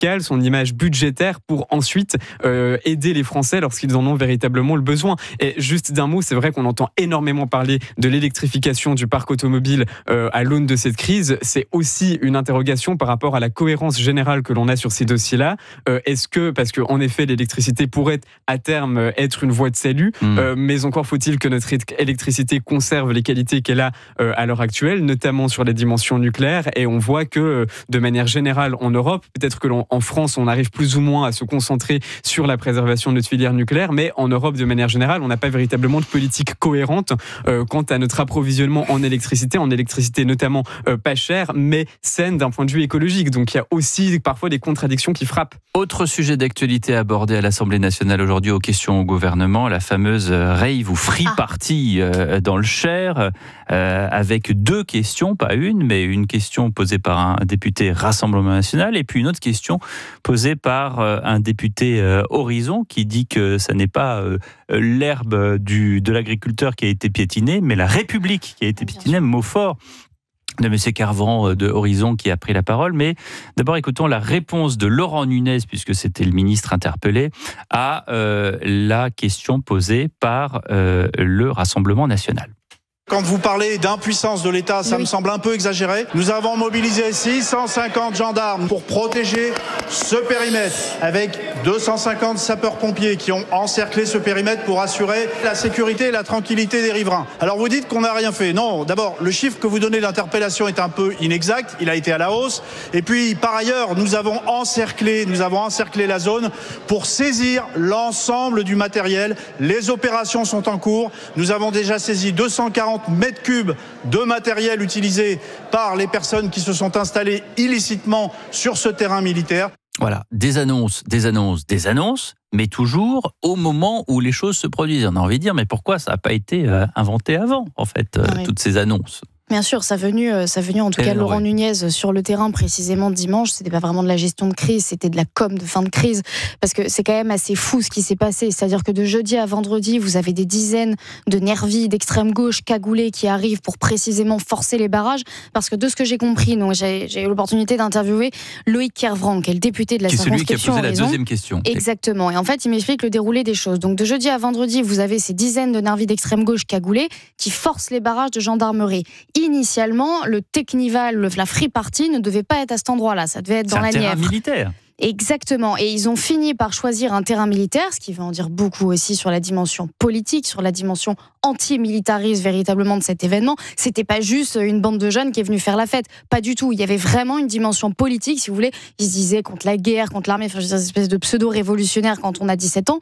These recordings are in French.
fiscale, son image budgétaire pour ensuite aider les Français lorsqu'ils en ont véritablement le besoin. Et juste d'un mot, c'est vrai qu'on entend énormément parler de l'électrification du parc automobile à l'aune de cette crise. C'est aussi une interrogation par rapport à la cohérence générale que l'on a sur ces dossiers-là. Est-ce que, parce qu'en effet, l'électricité pourrait à terme être une voie de salut, mais encore faut-il que notre électricité conserve les qualités qu'elle a à l'heure actuelle, notamment sur la dimension nucléaire. Et on voit que, de manière générale, en Europe, peut-être que en France, on arrive plus ou moins à se concentrer sur la préservation de notre filière nucléaire, mais en Europe, de manière générale, on n'a pas véritablement de politique cohérente quant à notre approvisionnement en électricité notamment pas chère, mais saine d'un point de vue écologique. Donc il y a aussi parfois des contradictions qui frappent. Autre sujet d'actualité abordé à l'Assemblée nationale aujourd'hui aux questions au gouvernement, la fameuse rave ou free party dans le Cher, avec deux questions, pas une, mais une question posée par un député Rassemblement national et puis une autre question posée par un député Horizon qui dit que ça n'est pas l'herbe de l'agriculteur qui a été piétinée, mais la République qui a été piétinée, mot fort de M. Carvan de Horizon qui a pris la parole. Mais d'abord, écoutons la réponse de Laurent Nunez, puisque c'était le ministre interpellé, à la question posée par le Rassemblement national. Quand vous parlez d'impuissance de l'État, ça me semble un peu exagéré. Nous avons mobilisé 650 gendarmes pour protéger ce périmètre, avec 250 sapeurs-pompiers qui ont encerclé ce périmètre pour assurer la sécurité et la tranquillité des riverains. Alors vous dites qu'on n'a rien fait. Non, d'abord, le chiffre que vous donnez d'interpellation est un peu inexact. Il a été à la hausse. Et puis, par ailleurs, nous avons encerclé la zone pour saisir l'ensemble du matériel. Les opérations sont en cours. Nous avons déjà saisi 240 mètres cubes de matériel utilisé par les personnes qui se sont installées illicitement sur ce terrain militaire. Voilà, des annonces, mais toujours au moment où les choses se produisent. On a envie de dire, mais pourquoi ça n'a pas été inventé avant, en fait, toutes ces annonces ? Bien sûr, ça venu en tout cas Laurent Nunez sur le terrain précisément dimanche. C'était pas vraiment de la gestion de crise, c'était de la com de fin de crise, parce que c'est quand même assez fou ce qui s'est passé. C'est-à-dire que de jeudi à vendredi, vous avez des dizaines de nervis d'extrême gauche cagoulés qui arrivent pour précisément forcer les barrages. Parce que de ce que j'ai compris, donc j'ai eu l'opportunité d'interviewer Loïc Kervran, qui est le député de la circonscription. Qui est celui qui a posé Horizon. la deuxième question. Exactement. Et en fait, il m'explique le déroulé des choses. Donc de jeudi à vendredi, vous avez ces dizaines de nervis d'extrême gauche cagoulés qui forcent les barrages de gendarmerie. Initialement, le Technival, la Free Party ne devait pas être à cet endroit-là, ça devait être dans la Nièvre. C'est un terrain militaire. Exactement, et ils ont fini par choisir un terrain militaire, ce qui veut en dire beaucoup aussi sur la dimension politique, sur la dimension anti-militariste véritablement de cet événement. C'était pas juste une bande de jeunes qui est venue faire la fête, pas du tout. Il y avait vraiment une dimension politique, si vous voulez. Ils se disaient contre la guerre, contre l'armée, une espèce de pseudo-révolutionnaire quand on a 17 ans.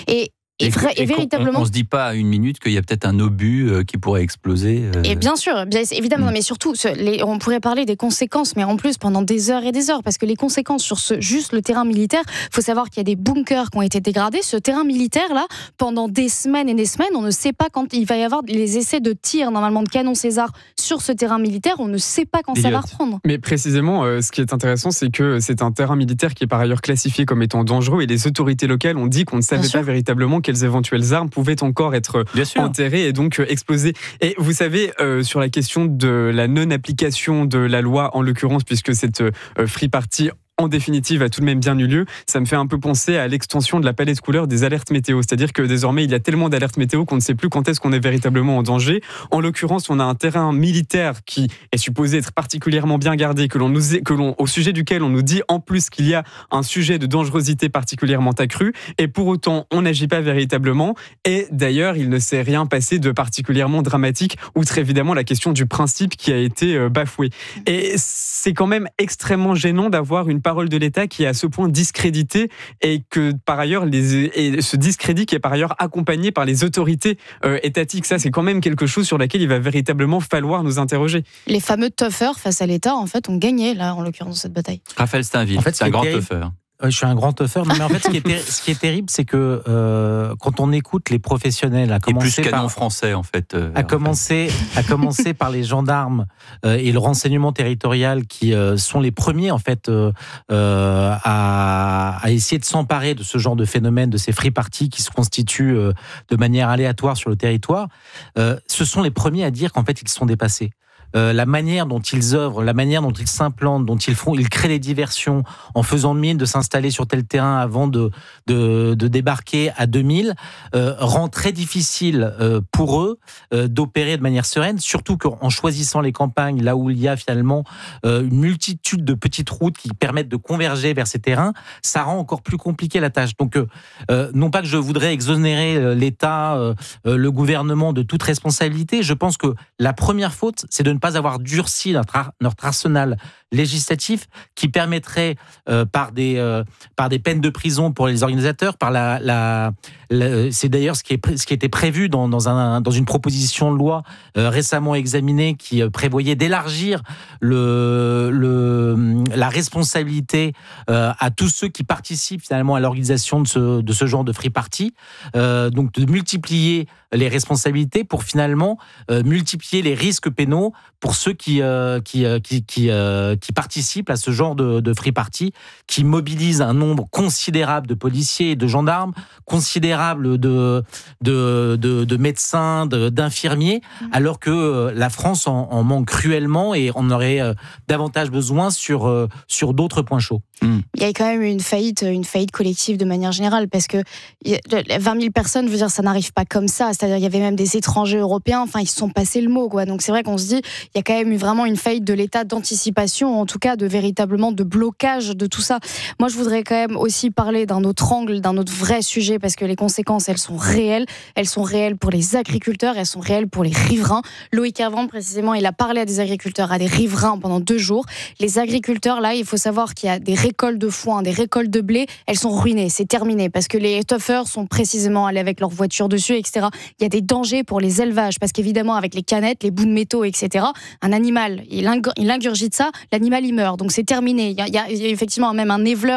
Et véritablement, on ne se dit pas à une minute qu'il y a peut-être un obus qui pourrait exploser. Et bien sûr, évidemment, mais surtout, on pourrait parler des conséquences, mais en plus pendant des heures et des heures, parce que les conséquences sur juste le terrain militaire, il faut savoir qu'il y a des bunkers qui ont été dégradés. Ce terrain militaire-là, pendant des semaines et des semaines, on ne sait pas quand il va y avoir les essais de tir, normalement de canon César, sur ce terrain militaire, on ne sait pas quand ça va reprendre. Mais précisément, ce qui est intéressant, c'est que c'est un terrain militaire qui est par ailleurs classifié comme étant dangereux, et les autorités locales ont dit qu'on ne savait pas véritablement quelles éventuelles armes pouvaient encore être enterrées et donc explosées. Et vous savez, sur la question de la non-application de la loi, en l'occurrence, puisque cette Free Party en définitive a tout de même bien eu lieu, ça me fait un peu penser à l'extension de la palette couleur des alertes météo. C'est-à-dire que désormais, il y a tellement d'alertes météo qu'on ne sait plus quand est-ce qu'on est véritablement en danger. En l'occurrence, on a un terrain militaire qui est supposé être particulièrement bien gardé, au sujet duquel on nous dit en plus qu'il y a un sujet de dangerosité particulièrement accru, et pour autant, on n'agit pas véritablement. Et d'ailleurs, il ne s'est rien passé de particulièrement dramatique, outre évidemment la question du principe qui a été bafoué. Et c'est quand même extrêmement gênant d'avoir une parole de l'État qui est à ce point discréditée, et que par ailleurs ce discrédit qui est par ailleurs accompagné par les autorités étatiques. Ça, c'est quand même quelque chose sur laquelle il va véritablement falloir nous interroger. Les fameux toughers face à l'État, en fait, ont gagné là, en l'occurrence, cette bataille. Raphaël Steinville, en fait, c'est un grand tougher. Je suis un grand tougher, mais en fait, ce qui est terrible, c'est que quand on écoute les professionnels, à commencer et plus canon français, en fait. À commencer par les gendarmes et le renseignement territorial, qui sont les premiers, en fait, à essayer de s'emparer de ce genre de phénomène, de ces free parties qui se constituent de manière aléatoire sur le territoire. Ce sont les premiers à dire qu'en fait, ils sont dépassés. la manière dont ils œuvrent, la manière dont ils s'implantent, dont ils créent des diversions en faisant mine de s'installer sur tel terrain avant de débarquer à 2000, rend très difficile pour eux d'opérer de manière sereine, surtout qu'en choisissant les campagnes, là où il y a finalement une multitude de petites routes qui permettent de converger vers ces terrains, ça rend encore plus compliqué la tâche. Donc, non pas que je voudrais exonérer l'État, le gouvernement de toute responsabilité, je pense que la première faute, c'est de ne pas avoir durci notre arsenal législatif qui permettrait, par des peines de prison pour les organisateurs, c'est d'ailleurs ce qui était prévu dans une proposition de loi récemment examinée qui prévoyait d'élargir la responsabilité à tous ceux qui participent finalement à l'organisation de ce genre de free party, donc de multiplier les responsabilités pour finalement multiplier les risques pénaux pour ceux qui participent à ce genre de free party, qui mobilise un nombre considérable de policiers et de gendarmes, considérable de médecins, d'infirmiers, alors que la France en manque cruellement et on aurait davantage besoin sur d'autres points chauds. Il y a quand même une faillite collective de manière générale, parce que 20 000 personnes, je veux dire, ça n'arrive pas comme ça. C'est-à-dire, il y avait même des étrangers européens, enfin, ils se sont passés le mot, quoi. Donc, c'est vrai qu'on se dit, il y a quand même eu vraiment une faillite de l'État d'anticipation, en tout cas, véritablement de blocage de tout ça. Moi, je voudrais quand même aussi parler d'un autre angle, d'un autre vrai sujet, parce que les conséquences, elles sont réelles. Elles sont réelles pour les agriculteurs, elles sont réelles pour les riverains. Loïc Hervan, précisément, il a parlé à des agriculteurs, à des riverains pendant 2 jours. Les agriculteurs, là, il faut savoir qu'il y a des récoltes de foin, des récoltes de blé, elles sont ruinées, c'est terminé, parce que les tuffers sont précisément allés avec leur voiture dessus, etc. Il y a des dangers pour les élevages, parce qu'évidemment, avec les canettes, les bouts de métaux, etc., un animal, il ingurgite ça, l'animal, il meurt. Donc c'est terminé. Il y a effectivement même un éleveur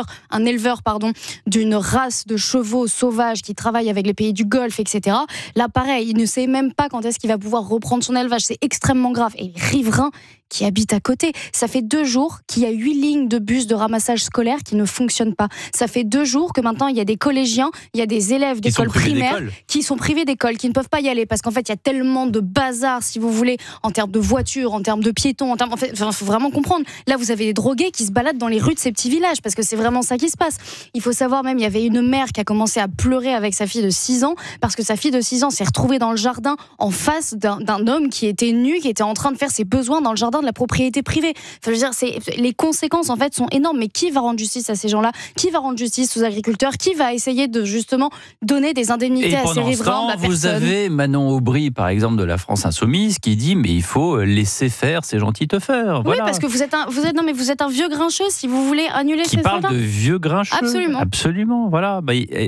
d'une race de chevaux sauvages qui travaille avec les pays du Golfe, etc. Là, pareil, il ne sait même pas quand est-ce qu'il va pouvoir reprendre son élevage. C'est extrêmement grave. Et les riverains qui habitent à côté. Ça fait 2 jours qu'il y a 8 lignes de bus de ramassage scolaire qui ne fonctionnent pas. Ça fait 2 jours que maintenant il y a des collégiens, il y a des élèves d'école primaire qui sont privés d'école, qui ne peuvent pas y aller parce qu'en fait il y a tellement de bazar, si vous voulez, en termes de voitures, en termes de piétons, faut vraiment comprendre. Là, vous avez des drogués qui se baladent dans les rues de ces petits villages parce que c'est vraiment ça qui se passe. Il faut savoir même, il y avait une mère qui a commencé à pleurer avec sa fille de 6 ans parce que sa fille de 6 ans s'est retrouvée dans le jardin en face d'un homme qui était nu, qui était en train de faire ses besoins dans le jardin de la propriété privée. Enfin, je veux dire, les conséquences en fait sont énormes. Mais qui va rendre justice à ces gens-là ? Qui va rendre justice aux agriculteurs ? Qui va essayer de justement donner des indemnités à ces riverains ? Vous avez Manon Aubry, par exemple, de la France Insoumise, qui dit mais il faut laisser faire ces gentils teufeurs. Voilà. Oui, parce que vous êtes un vieux grincheux si vous voulez annuler ces gens-là. Qui parle de vieux grincheux. Absolument. Voilà.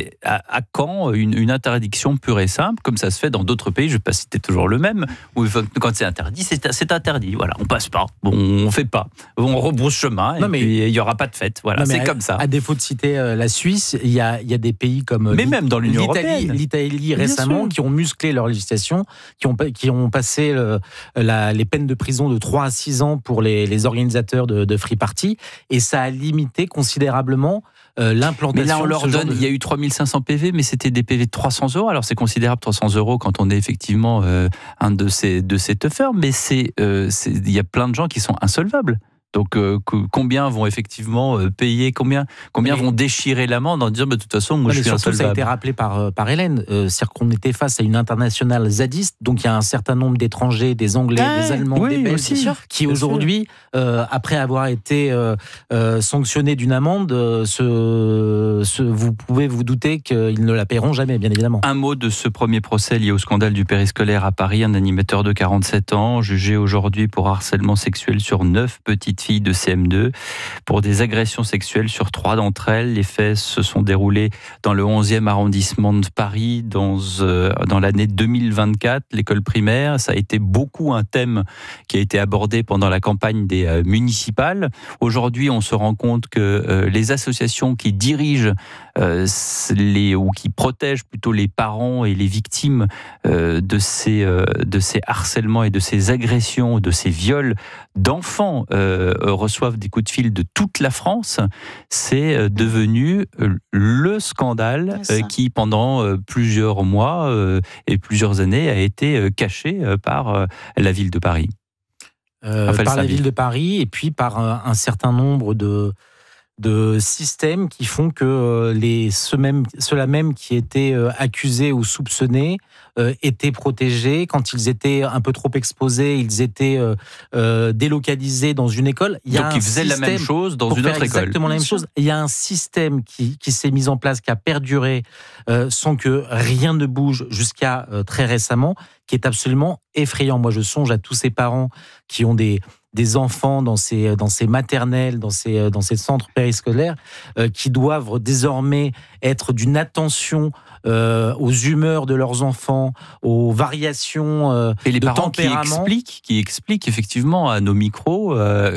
À quand une interdiction pure et simple, comme ça se fait dans d'autres pays, je ne vais pas citer toujours le même, où quand c'est interdit, c'est interdit. Voilà, on passe pas. Bon, on fait pas. On rebrousse chemin et puis il y aura pas de fête. Voilà, c'est comme ça. À défaut de citer la Suisse, il y a des pays comme même dans l'Union européenne, l'Italie récemment, qui ont musclé leur législation, qui ont passé les peines de prison de 3 à 6 ans pour les organisateurs de free party, et ça a limité considérablement l'implantation. Mais là, on leur donne. Il y a eu 3500 PV, mais c'était des PV de 300 €. Alors c'est considérable 300 € quand on est effectivement un de ces tuffers, mais il y a plein de gens qui sont insolvables. Donc, combien vont effectivement payer, combien vont déchirer l'amende en disant de toute façon, moi je suis insolvable. Ça a été rappelé par Hélène, c'est-à-dire qu'on était face à une internationale zadiste, donc il y a un certain nombre d'étrangers, des Anglais, des Allemands, des Belges, qui aujourd'hui, après avoir été sanctionnés d'une amende, vous pouvez vous douter qu'ils ne la paieront jamais, bien évidemment. Un mot de ce premier procès lié au scandale du périscolaire à Paris, un animateur de 47 ans, jugé aujourd'hui pour harcèlement sexuel sur 9 petites filles de CM2 pour des agressions sexuelles sur 3 d'entre elles. Les faits se sont déroulés dans le 11e arrondissement de Paris dans l'année 2024, l'école primaire. Ça a été beaucoup un thème qui a été abordé pendant la campagne des municipales. Aujourd'hui, on se rend compte que les associations qui dirigent ou qui protègent plutôt les parents et les victimes de ces harcèlements et de ces agressions, de ces viols d'enfants reçoivent des coups de fil de toute la France. C'est devenu le scandale qui, pendant plusieurs mois et plusieurs années, a été caché par la ville de Paris. par la ville de Paris et puis par un certain nombre de systèmes qui font que ceux-là même qui étaient accusés ou soupçonnés étaient protégés. Quand ils étaient un peu trop exposés, ils étaient délocalisés dans une école. Donc ils faisaient la même chose dans une autre école. Exactement la même chose. Il y a un système qui s'est mis en place, qui a perduré sans que rien ne bouge jusqu'à très récemment, qui est absolument effrayant. Moi, je songe à tous ces parents qui ont des enfants dans ces maternelles, dans ces centres périscolaires, qui doivent désormais être d'une attention aux humeurs de leurs enfants, aux variations et les de parents tempérament. qui expliquent effectivement à nos micros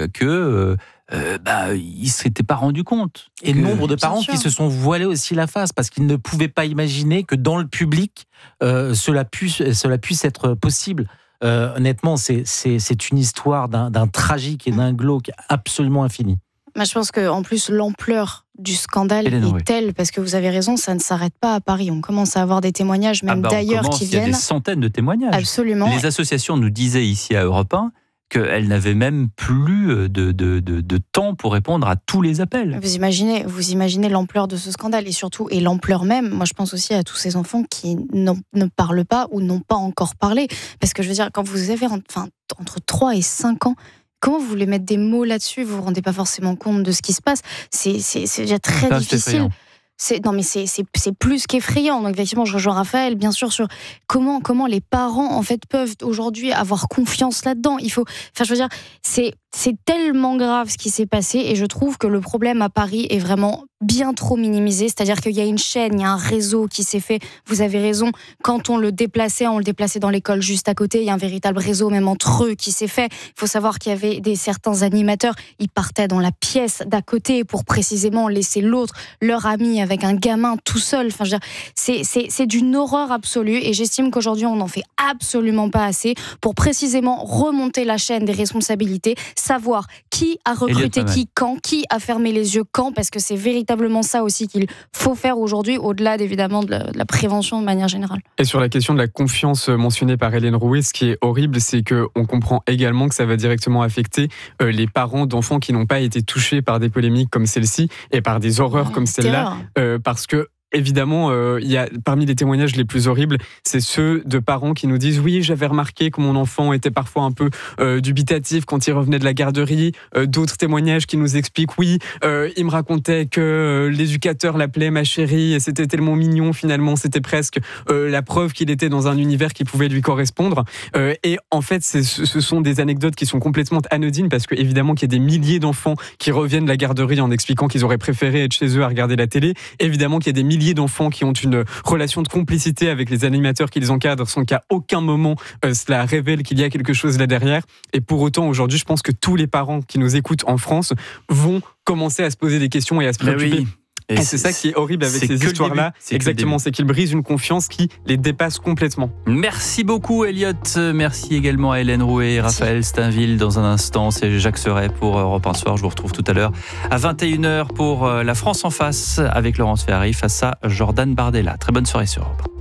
que ils ne s'étaient pas rendus compte. Et nombre de parents qui se sont voilés aussi la face parce qu'ils ne pouvaient pas imaginer que dans le public, cela puisse être possible. Honnêtement, c'est une histoire d'un tragique et d'un glauque absolument infini. Moi, je pense qu'en plus, l'ampleur du scandale est telle, parce que vous avez raison, ça ne s'arrête pas à Paris. On commence à avoir des témoignages, même d'ailleurs, qui viennent. Il y a des centaines de témoignages. Absolument. Les associations nous disaient ici à Europe 1 qu'elles n'avaient même plus de temps pour répondre à tous les appels. Vous imaginez l'ampleur de ce scandale et l'ampleur même. Moi, je pense aussi à tous ces enfants qui ne parlent pas ou n'ont pas encore parlé. Parce que je veux dire, quand vous avez entre 3 et 5 ans, comment vous voulez mettre des mots là-dessus ? Vous ne vous rendez pas forcément compte de ce qui se passe. C'est déjà très difficile. C'est plus qu'effrayant. Donc effectivement, je rejoins Raphaël, bien sûr, sur comment les parents en fait peuvent aujourd'hui avoir confiance là-dedans. Je veux dire, c'est tellement grave ce qui s'est passé, et je trouve que le problème à Paris est vraiment bien trop minimisé. C'est-à-dire qu'il y a une chaîne, il y a un réseau qui s'est fait. Vous avez raison. Quand on le déplaçait dans l'école juste à côté. Il y a un véritable réseau, même entre eux, qui s'est fait. Il faut savoir qu'il y avait certains animateurs. Ils partaient dans la pièce d'à côté pour précisément laisser leur ami avec un gamin tout seul. Enfin, je veux dire, c'est d'une horreur absolue, et j'estime qu'aujourd'hui on n'en fait absolument pas assez pour précisément remonter la chaîne des responsabilités, savoir qui a recruté qui a fermé les yeux quand, parce que c'est véritablement ça aussi qu'il faut faire aujourd'hui, au-delà évidemment de la prévention de manière générale. Et sur la question de la confiance mentionnée par Hélène Rouet, ce qui est horrible, c'est qu'on comprend également que ça va directement affecter les parents d'enfants qui n'ont pas été touchés par des polémiques comme celle-ci et par des horreurs comme celle-là, parce que évidemment, il y a parmi les témoignages les plus horribles, c'est ceux de parents qui nous disent « Oui, j'avais remarqué que mon enfant était parfois un peu dubitatif quand il revenait de la garderie. » D'autres témoignages qui nous expliquent « Oui, il me racontait que l'éducateur l'appelait ma chérie et c'était tellement mignon, finalement, c'était presque la preuve qu'il était dans un univers qui pouvait lui correspondre. » Et en fait, ce sont des anecdotes qui sont complètement anodines, parce qu'évidemment qu'il y a des milliers d'enfants qui reviennent de la garderie en expliquant qu'ils auraient préféré être chez eux à regarder la télé. Évidemment qu'il y a des milliers d'enfants qui ont une relation de complicité avec les animateurs qui les encadrent sans qu'à aucun moment cela révèle qu'il y a quelque chose là derrière. Et pour autant, aujourd'hui, je pense que tous les parents qui nous écoutent en France vont commencer à se poser des questions et à se préoccuper. Oui. Et c'est ça qui est horrible avec ces histoires-là. Exactement, c'est qu'ils brisent une confiance qui les dépasse complètement. Merci beaucoup, Elliot. Merci également à Hélène Rouet et Raphaël Steinville. Dans un instant, c'est Jacques Serret pour Europe 1 Soir. Je vous retrouve tout à l'heure à 21h pour La France en face avec Laurence Ferrari face à Jordan Bardella. Très bonne soirée sur Europe 1.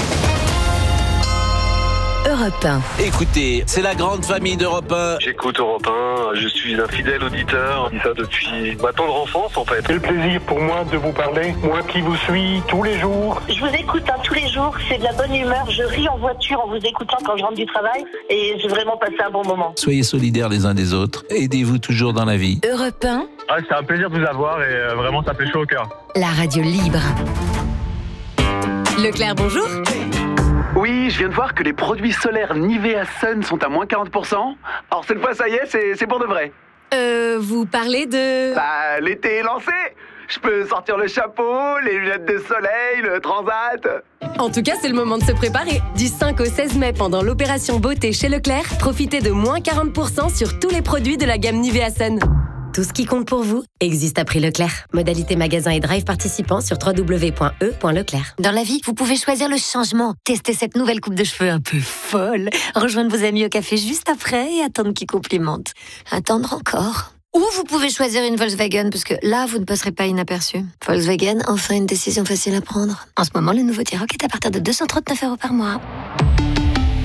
Europe 1. Écoutez, c'est la grande famille d'Europe 1. J'écoute Europe 1, je suis un fidèle auditeur, je dis ça depuis ma tendre enfance en fait. Quel plaisir pour moi de vous parler, moi qui vous suis tous les jours. Je vous écoute tous les jours, c'est de la bonne humeur, je ris en voiture en vous écoutant quand je rentre du travail et j'ai vraiment passé un bon moment. Soyez solidaires les uns des autres, aidez-vous toujours dans la vie. Europe 1. C'est un plaisir de vous avoir et vraiment ça fait chaud au cœur. La radio libre. Leclerc, bonjour. Oui, je viens de voir que les produits solaires Nivea Sun sont à moins 40%. Alors cette fois, ça y est, c'est pour de vrai. Vous parlez de... L'été est lancé. Je peux sortir le chapeau, les lunettes de soleil, le transat. En tout cas, c'est le moment de se préparer. Du 5 au 16 mai, pendant l'opération beauté chez Leclerc, profitez de moins 40% sur tous les produits de la gamme Nivea Sun. Tout ce qui compte pour vous existe à prix Leclerc. Modalité magasin et drive participants sur www.e.leclerc. Dans la vie, vous pouvez choisir le changement. Tester cette nouvelle coupe de cheveux un peu folle. Rejoindre vos amis au café juste après et attendre qu'ils complimentent. Attendre encore. Ou vous pouvez choisir une Volkswagen, parce que là, vous ne passerez pas inaperçu. Volkswagen, enfin une décision facile à prendre. En ce moment, le nouveau T-Roc est à partir de 239 € par mois.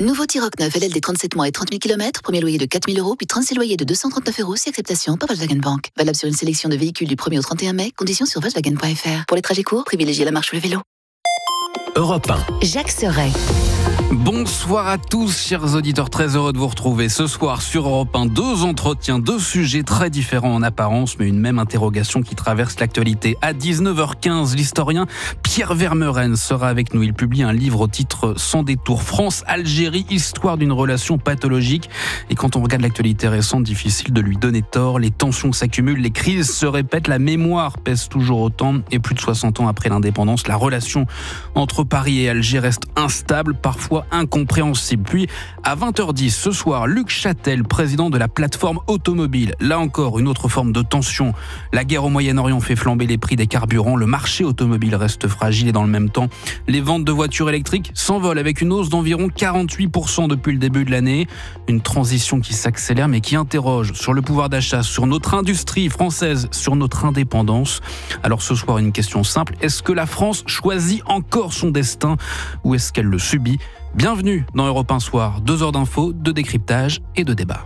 Nouveau T-Roc 9 LLD 37 mois et 30 000 km, premier loyer de 4 000 €, puis 36 loyers de 239 € si acceptation par Volkswagen Bank. Valable sur une sélection de véhicules du 1er au 31 mai, conditions sur Volkswagen.fr. Pour les trajets courts, privilégiez la marche ou le vélo. Europe 1. Jacques Serret. Bonsoir à tous, chers auditeurs, très heureux de vous retrouver ce soir sur Europe 1. 2 entretiens, 2 sujets très différents en apparence, mais une même interrogation qui traverse l'actualité. À 19h15, l'historien Pierre Vermeuren sera avec nous. Il publie un livre au titre Sans détour, France-Algérie, histoire d'une relation pathologique. Et quand on regarde l'actualité récente, difficile de lui donner tort. Les tensions s'accumulent, les crises se répètent, la mémoire pèse toujours autant. Et plus de 60 ans après l'indépendance, la relation entre Paris et Alger reste instable, parfois incompréhensible. Puis, à 20h10 ce soir, Luc Châtel, président de la plateforme automobile. Là encore, une autre forme de tension. La guerre au Moyen-Orient fait flamber les prix des carburants. Le marché automobile reste fragile et dans le même temps, les ventes de voitures électriques s'envolent avec une hausse d'environ 48% depuis le début de l'année. Une transition qui s'accélère mais qui interroge sur le pouvoir d'achat, sur notre industrie française, sur notre indépendance. Alors ce soir, une question simple. Est-ce que la France choisit encore son destin ou est-ce qu'elle le subit ? Bienvenue dans Europe 1 Soir, 2 heures d'infos, de décryptage et de débat.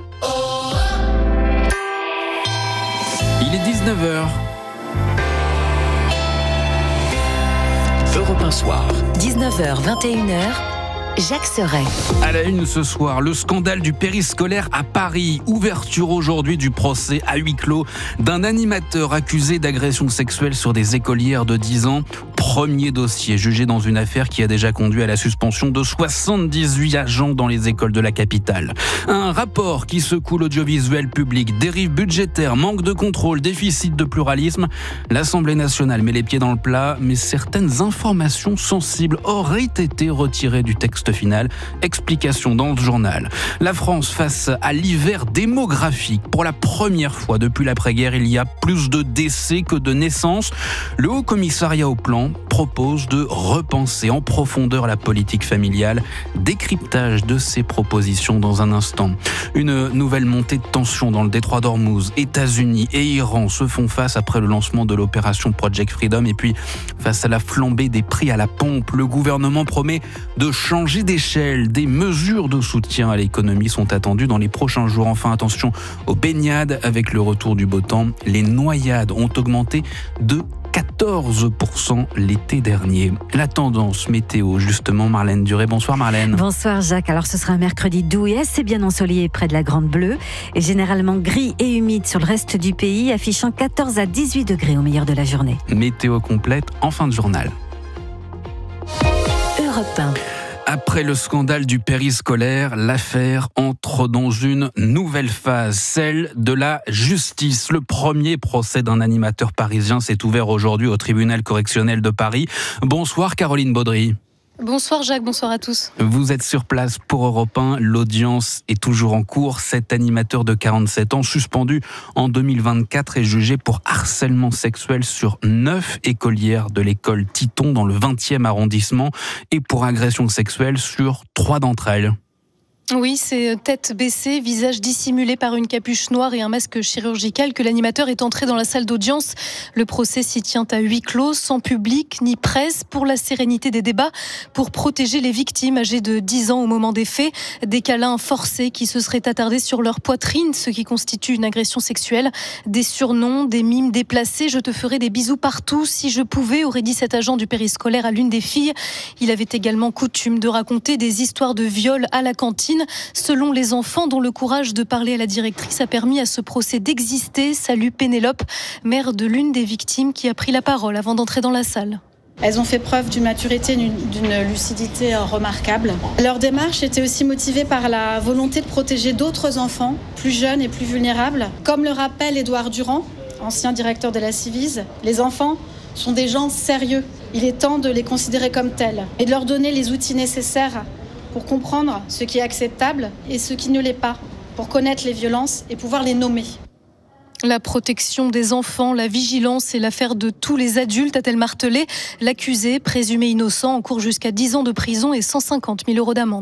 Il est 19h. Europe 1 Soir. 19h, 21h. Jacques Serret. À la une ce soir, le scandale du périscolaire à Paris. Ouverture aujourd'hui du procès à huis clos d'un animateur accusé d'agression sexuelle sur des écolières de 10 ans. Premier dossier jugé dans une affaire qui a déjà conduit à la suspension de 78 agents dans les écoles de la capitale. Un rapport qui secoue l'audiovisuel public. Dérive budgétaire, manque de contrôle, déficit de pluralisme. L'Assemblée nationale met les pieds dans le plat, mais certaines informations sensibles auraient été retirées du texte final. Explication dans le journal. La France face à l'hiver démographique. Pour la première fois depuis l'après-guerre, il y a plus de décès que de naissances. Le Haut Commissariat au Plan propose de repenser en profondeur la politique familiale. Décryptage de ces propositions dans un instant. Une nouvelle montée de tension dans le détroit d'Ormuz. États-Unis et Iran se font face après le lancement de l'opération Project Freedom. Et puis, face à la flambée des prix à la pompe, le gouvernement promet de changer d'échelle. Des mesures de soutien à l'économie sont attendues dans les prochains jours. Enfin, attention aux baignades avec le retour du beau temps. Les noyades ont augmenté de 14% l'été dernier. La tendance météo, justement, Marlène Duré. Bonsoir Marlène. Bonsoir Jacques. Alors ce sera un mercredi doux et assez bien ensoleillé près de la Grande Bleue et généralement gris et humide sur le reste du pays, affichant 14 à 18 degrés au meilleur de la journée. Météo complète en fin de journal. Europe 1. Après le scandale du périscolaire, l'affaire entre dans une nouvelle phase, celle de la justice. Le premier procès d'un animateur parisien s'est ouvert aujourd'hui au tribunal correctionnel de Paris. Bonsoir Caroline Baudry. Bonsoir Jacques, bonsoir à tous. Vous êtes sur place pour Europe 1. L'audience est toujours en cours. Cet animateur de 47 ans, suspendu en 2024, est jugé pour harcèlement sexuel sur 9 écolières de l'école Titon dans le 20e arrondissement et pour agression sexuelle sur 3 d'entre elles. Oui, c'est tête baissée, visage dissimulé par une capuche noire et un masque chirurgical que l'animateur est entré dans la salle d'audience. Le procès s'y tient à huis clos, sans public ni presse, pour la sérénité des débats, pour protéger les victimes âgées de 10 ans au moment des faits. Des câlins forcés qui se seraient attardés sur leur poitrine, ce qui constitue une agression sexuelle. Des surnoms, des mimes déplacés. Je te ferais des bisous partout si je pouvais, aurait dit cet agent du périscolaire à l'une des filles. Il avait également coutume de raconter des histoires de viol à la cantine. Selon les enfants, dont le courage de parler à la directrice a permis à ce procès d'exister. Salut Pénélope, mère de l'une des victimes qui a pris la parole avant d'entrer dans la salle. Elles ont fait preuve d'une maturité, d'une lucidité remarquable. Leur démarche était aussi motivée par la volonté de protéger d'autres enfants, plus jeunes et plus vulnérables. Comme le rappelle Édouard Durand, ancien directeur de la Civise, les enfants sont des gens sérieux. Il est temps de les considérer comme tels et de leur donner les outils nécessaires pour comprendre ce qui est acceptable et ce qui ne l'est pas, pour connaître les violences et pouvoir les nommer. La protection des enfants, la vigilance est l'affaire de tous les adultes, a-t-elle martelé. L'accusé, présumé innocent, encourt jusqu'à 10 ans de prison et 150 000 € d'amende.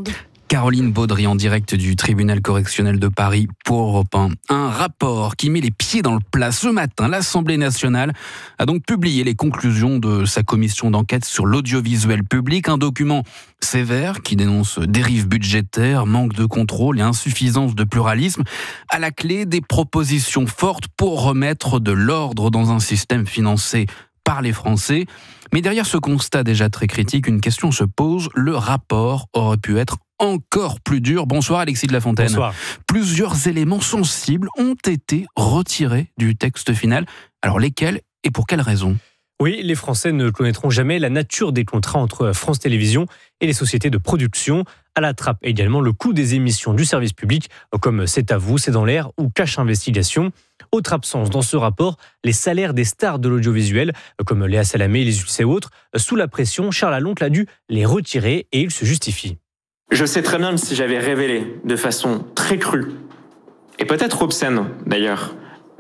Caroline Baudry en direct du tribunal correctionnel de Paris pour Europe 1. Un rapport qui met les pieds dans le plat. Ce matin, l'Assemblée nationale a donc publié les conclusions de sa commission d'enquête sur l'audiovisuel public. Un document sévère qui dénonce dérives budgétaires, manque de contrôle et insuffisance de pluralisme. À la clé, des propositions fortes pour remettre de l'ordre dans un système financé par les Français. Mais derrière ce constat déjà très critique, une question se pose. Le rapport aurait pu être encore plus dur. Bonsoir Alexis de la Fontaine. Bonsoir. Plusieurs éléments sensibles ont été retirés du texte final. Alors lesquels et pour quelles raisons ? Oui, les Français ne connaîtront jamais la nature des contrats entre France Télévisions et les sociétés de production. À la trappe également le coût des émissions du service public, comme C'est à vous, C'est dans l'air ou Cache Investigation. Autre absence dans ce rapport, les salaires des stars de l'audiovisuel, comme Léa Salamé, les Ulysses et autres. Sous la pression, Charles Aloncle a dû les retirer et il se justifie. Je sais très bien que si j'avais révélé de façon très crue, et peut-être obscène d'ailleurs,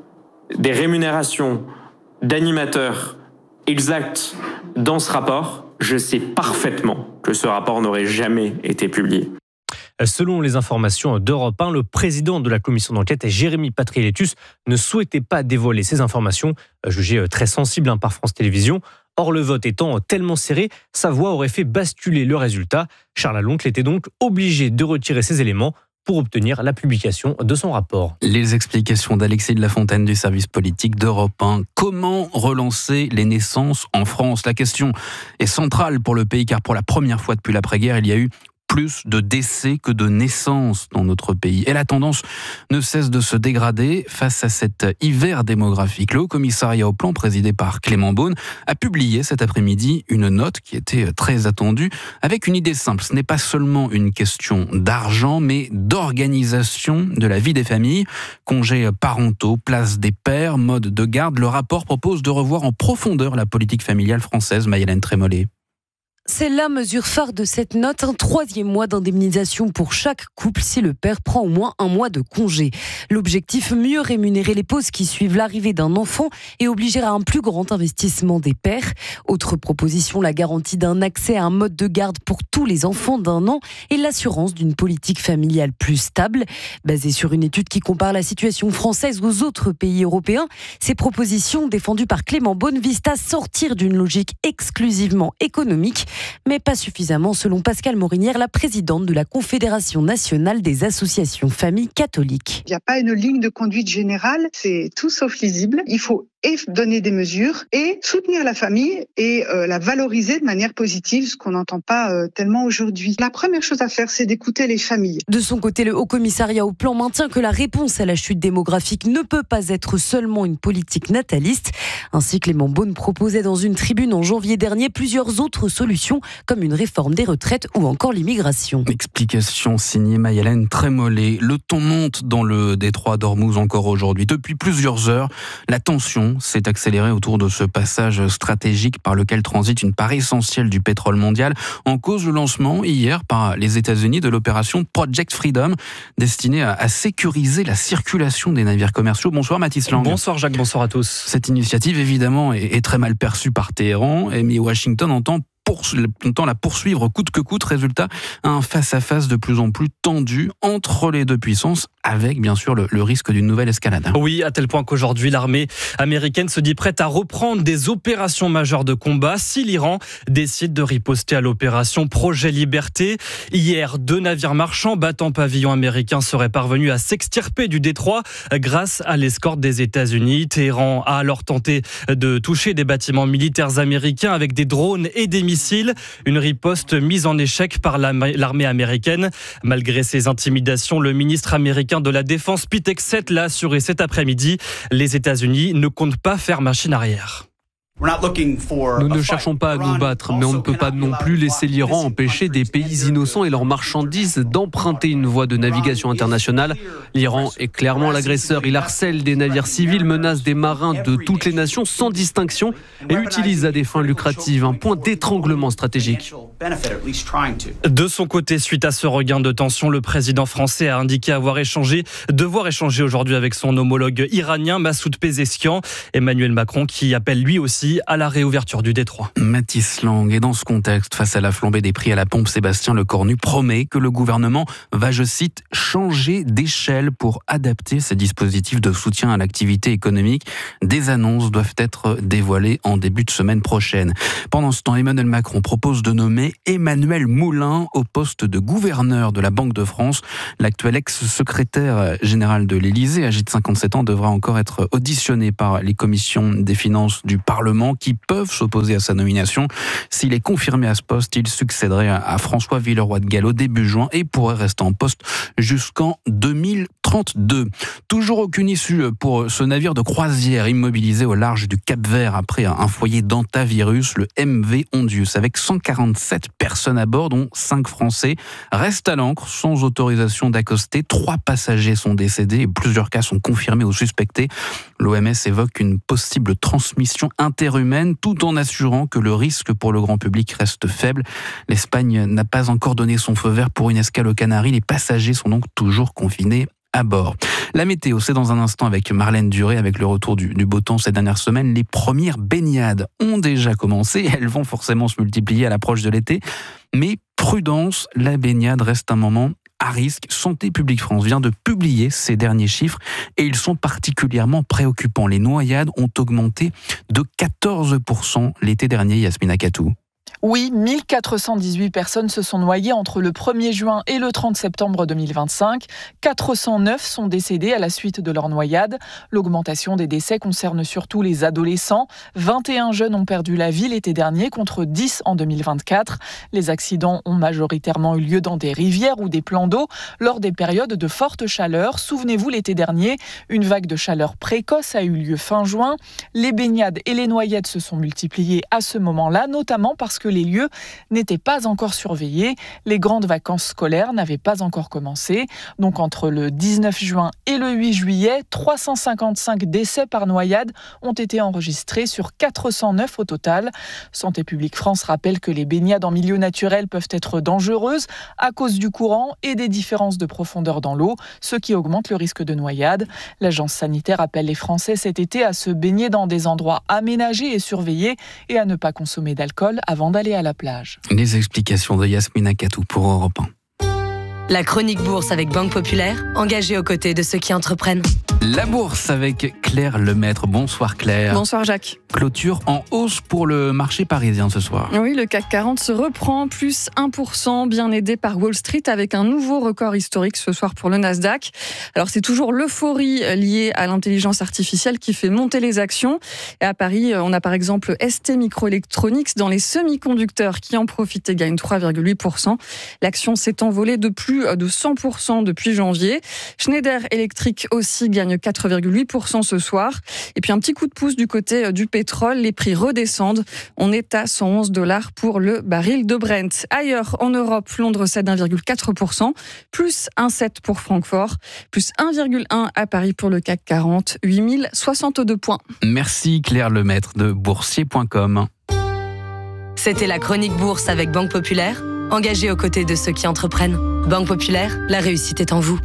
des rémunérations d'animateurs exactes dans ce rapport, je sais parfaitement que ce rapport n'aurait jamais été publié. Selon les informations d'Europe 1, le président de la commission d'enquête, Jérémy Patriélétus, ne souhaitait pas dévoiler ces informations, jugées très sensibles par France Télévisions. Or, le vote étant tellement serré, sa voix aurait fait basculer le résultat. Charles Aloncle était donc obligé de retirer ces éléments pour obtenir la publication de son rapport. Les explications d'Alexis de la Fontaine du service politique d'Europe 1. Comment relancer les naissances en France ? La question est centrale pour le pays car pour la première fois depuis l'après-guerre, il y a eu plus de décès que de naissances dans notre pays. Et la tendance ne cesse de se dégrader face à cet hiver démographique. Le Haut-Commissariat au Plan, présidé par Clément Beaune, a publié cet après-midi une note qui était très attendue, avec une idée simple. Ce n'est pas seulement une question d'argent, mais d'organisation de la vie des familles. Congés parentaux, place des pères, mode de garde. Le rapport propose de revoir en profondeur la politique familiale française. Maïlène Trémollet. C'est la mesure phare de cette note, un 3e mois d'indemnisation pour chaque couple si le père prend au moins un mois de congé. L'objectif, mieux rémunérer les pauses qui suivent l'arrivée d'un enfant et obliger à un plus grand investissement des pères. Autre proposition, la garantie d'un accès à un mode de garde pour tous les enfants d'1 an et l'assurance d'une politique familiale plus stable. Basée sur une étude qui compare la situation française aux autres pays européens, ces propositions défendues par Clément Beaune visent à sortir d'une logique exclusivement économique, mais pas suffisamment selon Pascale Morinière, la présidente de la Confédération nationale des associations familles catholiques. Il n'y a pas une ligne de conduite générale, c'est tout sauf lisible. Il faut et donner des mesures et soutenir la famille et la valoriser de manière positive, ce qu'on n'entend pas tellement aujourd'hui. La première chose à faire, c'est d'écouter les familles. De son côté, le Haut-Commissariat au Plan maintient que la réponse à la chute démographique ne peut pas être seulement une politique nataliste. Ainsi, Clément Beaune proposait dans une tribune en janvier dernier plusieurs autres solutions, comme une réforme des retraites ou encore l'immigration. Explication signée Maïlène Trémollet. Le ton monte dans le détroit d'Ormuz encore aujourd'hui. Depuis plusieurs heures, la tension s'est accélérée autour de ce passage stratégique par lequel transite une part essentielle du pétrole mondial. En cause, le lancement hier par les États-Unis de l'opération Project Freedom, destinée à sécuriser la circulation des navires commerciaux. Bonsoir Mathis Lang. Bonsoir Jacques, bonsoir à tous. Cette initiative, évidemment, est très mal perçue par Téhéran, mais Washington entend la poursuivre coûte que coûte. Résultat, un face-à-face de plus en plus tendu entre les deux puissances, avec bien sûr le risque d'une nouvelle escalade. Oui, à tel point qu'aujourd'hui l'armée américaine se dit prête à reprendre des opérations majeures de combat si l'Iran décide de riposter à l'opération Projet Liberté. Hier, 2 navires marchands battant pavillon américain seraient parvenus à s'extirper du détroit grâce à l'escorte des États-Unis. Téhéran a alors tenté de toucher des bâtiments militaires américains avec des drones et des missiles. Une riposte mise en échec par l'armée américaine. Malgré ces intimidations, le ministre américain de la Défense, Pete Hegseth, l'a assuré cet après-midi. Les États-Unis ne comptent pas faire machine arrière. Nous ne cherchons pas à nous battre, mais on ne peut pas non plus laisser l'Iran empêcher des pays innocents et leurs marchandises d'emprunter une voie de navigation internationale. L'Iran est clairement l'agresseur. Il harcèle des navires civils, menace des marins de toutes les nations sans distinction et utilise à des fins lucratives un point d'étranglement stratégique. De son côté, suite à ce regain de tension, le président français a indiqué devoir échanger aujourd'hui avec son homologue iranien Massoud Pezeshkian. Emmanuel Macron qui appelle lui aussi Bercy à la réouverture du Détroit. Mathis Lang. Et dans ce contexte, face à la flambée des prix à la pompe, Sébastien Lecornu promet que le gouvernement va, je cite, changer d'échelle pour adapter ses dispositifs de soutien à l'activité économique. Des annonces doivent être dévoilées en début de semaine prochaine. Pendant ce temps, Emmanuel Macron propose de nommer Emmanuel Moulin au poste de gouverneur de la Banque de France. L'actuel ex-secrétaire général de l'Élysée, âgé de 57 ans, devra encore être auditionné par les commissions des finances du Parlement qui peuvent s'opposer à sa nomination. S'il est confirmé à ce poste, il succéderait à François Villeroy de Galhau début juin et pourrait rester en poste jusqu'en 2032. Toujours aucune issue pour ce navire de croisière immobilisé au large du Cap-Vert après un foyer d'antavirus, le MV Ondius, avec 147 personnes à bord, dont 5 Français, reste à l'ancre sans autorisation d'accoster. 3 passagers sont décédés et plusieurs cas sont confirmés ou suspectés. L'OMS évoque une possible transmission interhumaine tout en assurant que le risque pour le grand public reste faible. L'Espagne n'a pas encore donné son feu vert pour une escale aux Canaries. Les passagers sont donc toujours confinés à bord. La météo, c'est dans un instant avec Marlène Duré. Avec le retour du beau temps ces dernières semaines, les premières baignades ont déjà commencé. Elles vont forcément se multiplier à l'approche de l'été. Mais prudence, la baignade reste un moment à risque. Santé publique France vient de publier ces derniers chiffres et ils sont particulièrement préoccupants. Les noyades ont augmenté de 14% l'été dernier, Yasmina Katou. Oui, 1418 personnes se sont noyées entre le 1er juin et le 30 septembre 2025. 409 sont décédés à la suite de leur noyade. L'augmentation des décès concerne surtout les adolescents. 21 jeunes ont perdu la vie l'été dernier contre 10 en 2024. Les accidents ont majoritairement eu lieu dans des rivières ou des plans d'eau lors des périodes de forte chaleur. Souvenez-vous, l'été dernier, une vague de chaleur précoce a eu lieu fin juin. Les baignades et les noyades se sont multipliées à ce moment-là, notamment parce que les lieux n'étaient pas encore surveillés. Les grandes vacances scolaires n'avaient pas encore commencé. Donc entre le 19 juin et le 8 juillet, 355 décès par noyade ont été enregistrés sur 409 au total. Santé publique France rappelle que les baignades en milieu naturel peuvent être dangereuses à cause du courant et des différences de profondeur dans l'eau, ce qui augmente le risque de noyade. L'agence sanitaire appelle les Français cet été à se baigner dans des endroits aménagés et surveillés et à ne pas consommer d'alcool avant d'aller à la plage. Les explications de Yasmina Katou pour Europe 1. La chronique bourse avec Banque Populaire, engagée aux côtés de ceux qui entreprennent. La bourse avec Claire Lemaître. Bonsoir Claire. Bonsoir Jacques. Clôture en hausse pour le marché parisien ce soir. Oui, le CAC 40 se reprend, plus 1%, bien aidé par Wall Street avec un nouveau record historique ce soir pour le Nasdaq. Alors c'est toujours l'euphorie liée à l'intelligence artificielle qui fait monter les actions. Et à Paris, on a par exemple ST Microelectronics dans les semi-conducteurs qui en profite et gagne 3,8%. L'action s'est envolée de plus de 100% depuis janvier. Schneider Electric aussi gagne 4,8% ce soir. Et puis un petit coup de pouce du côté du pétrole, les prix redescendent. On est à $111 pour le baril de Brent. Ailleurs en Europe, Londres cède 1,4%, plus 1,7 pour Francfort, plus 1,1 à Paris pour le CAC 40, 8062 points. Merci Claire Lemaître de boursier.com. C'était la chronique bourse avec Banque Populaire, engagée aux côtés de ceux qui entreprennent. Banque Populaire, la réussite est en vous.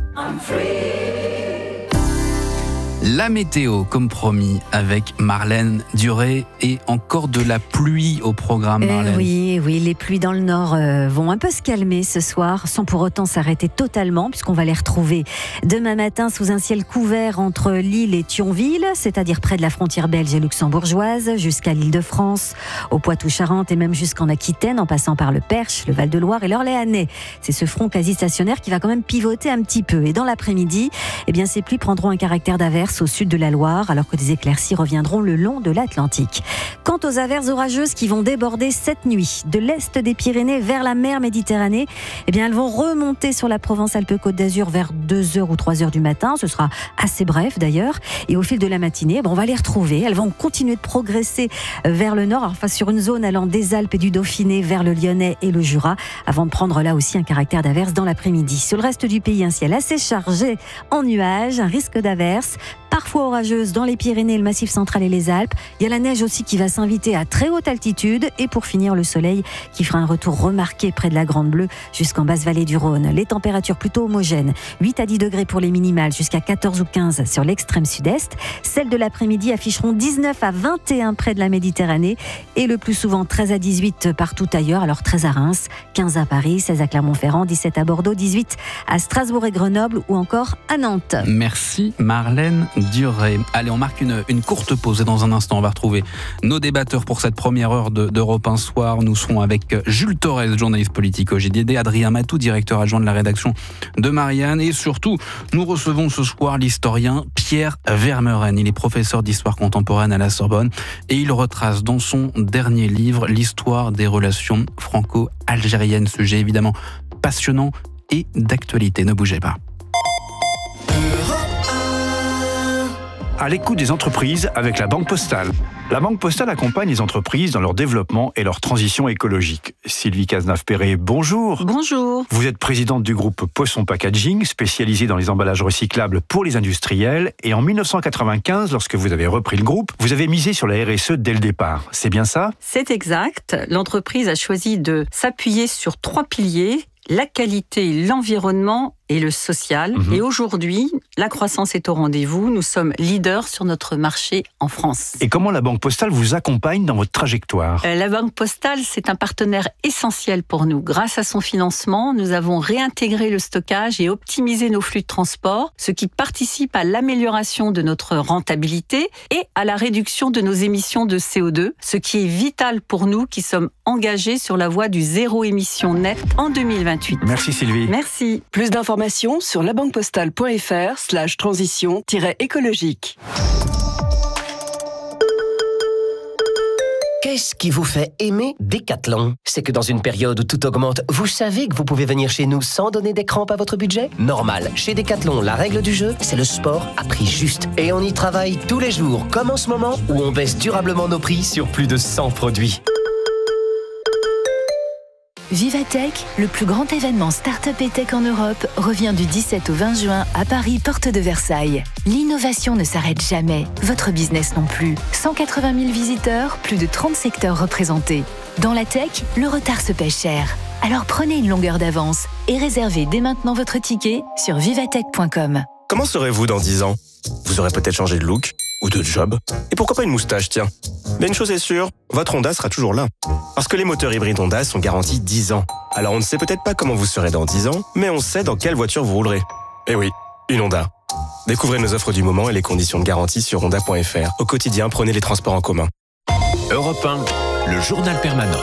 La météo, comme promis, avec Marlène Duré et encore de la pluie au programme, Marlène. Oui, les pluies dans le nord vont un peu se calmer ce soir, sans pour autant s'arrêter totalement, puisqu'on va les retrouver demain matin sous un ciel couvert entre Lille et Thionville, c'est-à-dire près de la frontière belge et luxembourgeoise, jusqu'à l'Île-de-France, au Poitou-Charentes et même jusqu'en Aquitaine, en passant par le Perche, le Val-de-Loire et l'Orléanais. C'est ce front quasi stationnaire qui va quand même pivoter un petit peu. Et dans l'après-midi, ces pluies prendront un caractère d'averse au sud de la Loire, alors que des éclaircies reviendront le long de l'Atlantique. Quant aux averses orageuses qui vont déborder cette nuit de l'est des Pyrénées vers la mer Méditerranée, elles vont remonter sur la Provence-Alpes-Côte d'Azur vers 2h ou 3h du matin. Ce sera assez bref d'ailleurs. Et au fil de la matinée, on va les retrouver. Elles vont continuer de progresser vers le nord, sur une zone allant des Alpes et du Dauphiné vers le Lyonnais et le Jura, avant de prendre là aussi un caractère d'averse dans l'après-midi. Sur le reste du pays, un ciel assez chargé en nuages, un risque d'averse. parfois orageuse dans les Pyrénées, le Massif central et les Alpes. Il y a la neige aussi qui va s'inviter à très haute altitude. Et pour finir, le soleil qui fera un retour remarqué près de la Grande Bleue jusqu'en basse vallée du Rhône. Les températures plutôt homogènes. 8 à 10 degrés pour les minimales, jusqu'à 14 ou 15 sur l'extrême sud-est. Celles de l'après-midi afficheront 19 à 21 près de la Méditerranée. Et le plus souvent 13 à 18 partout ailleurs. Alors 13 à Reims, 15 à Paris, 16 à Clermont-Ferrand, 17 à Bordeaux, 18 à Strasbourg et Grenoble ou encore à Nantes. Merci Marlène Duré. Allez, on marque une courte pause et dans un instant, on va retrouver nos débatteurs pour cette première heure d'Europe 1 Soir. Nous serons avec Jules Torres, journaliste politique au JDD, Adrien Matou, directeur adjoint de la rédaction de Marianne, et surtout, nous recevons ce soir l'historien Pierre Vermeuren. Il est professeur d'histoire contemporaine à la Sorbonne et il retrace dans son dernier livre l'histoire des relations franco-algériennes. Sujet évidemment passionnant et d'actualité. Ne bougez pas. À l'écoute des entreprises avec la Banque Postale. La Banque Postale accompagne les entreprises dans leur développement et leur transition écologique. Sylvie Cazenave-Perret, bonjour. Bonjour. Vous êtes présidente du groupe Poisson Packaging, spécialisé dans les emballages recyclables pour les industriels. Et en 1995, lorsque vous avez repris le groupe, vous avez misé sur la RSE dès le départ. C'est bien ça ? C'est exact. L'entreprise a choisi de s'appuyer sur 3 piliers. La qualité, l'environnement et le social. Et aujourd'hui, la croissance est au rendez-vous. Nous sommes leaders sur notre marché en France. Et comment la Banque Postale vous accompagne dans votre trajectoire ? La Banque Postale, c'est un partenaire essentiel pour nous. Grâce à son financement, nous avons réintégré le stockage et optimisé nos flux de transport, ce qui participe à l'amélioration de notre rentabilité et à la réduction de nos émissions de CO2, ce qui est vital pour nous qui sommes engagés sur la voie du zéro émission net en 2028. Merci Sylvie. Merci. Plus d'informations sur labanquepostale.fr/transition-écologique. Qu'est-ce qui vous fait aimer Decathlon ? C'est que dans une période où tout augmente, vous savez que vous pouvez venir chez nous sans donner des crampes à votre budget ? Normal. Chez Decathlon, la règle du jeu, c'est le sport à prix juste. Et on y travaille tous les jours, comme en ce moment, où on baisse durablement nos prix sur plus de 100 produits. Vivatech, le plus grand événement start-up et tech en Europe, revient du 17 au 20 juin à Paris, porte de Versailles. L'innovation ne s'arrête jamais, votre business non plus. 180 000 visiteurs, plus de 30 secteurs représentés. Dans la tech, le retard se paie cher. Alors prenez une longueur d'avance et réservez dès maintenant votre ticket sur vivatech.com. Comment serez-vous dans 10 ans ? Vous aurez peut-être changé de look ou de job. Et pourquoi pas une moustache, tiens ? Mais une chose est sûre, votre Honda sera toujours là. Parce que les moteurs hybrides Honda sont garantis 10 ans. Alors on ne sait peut-être pas comment vous serez dans 10 ans, mais on sait dans quelle voiture vous roulerez. Eh oui, une Honda. Découvrez nos offres du moment et les conditions de garantie sur honda.fr. Au quotidien, prenez les transports en commun. Europe 1, le journal permanent.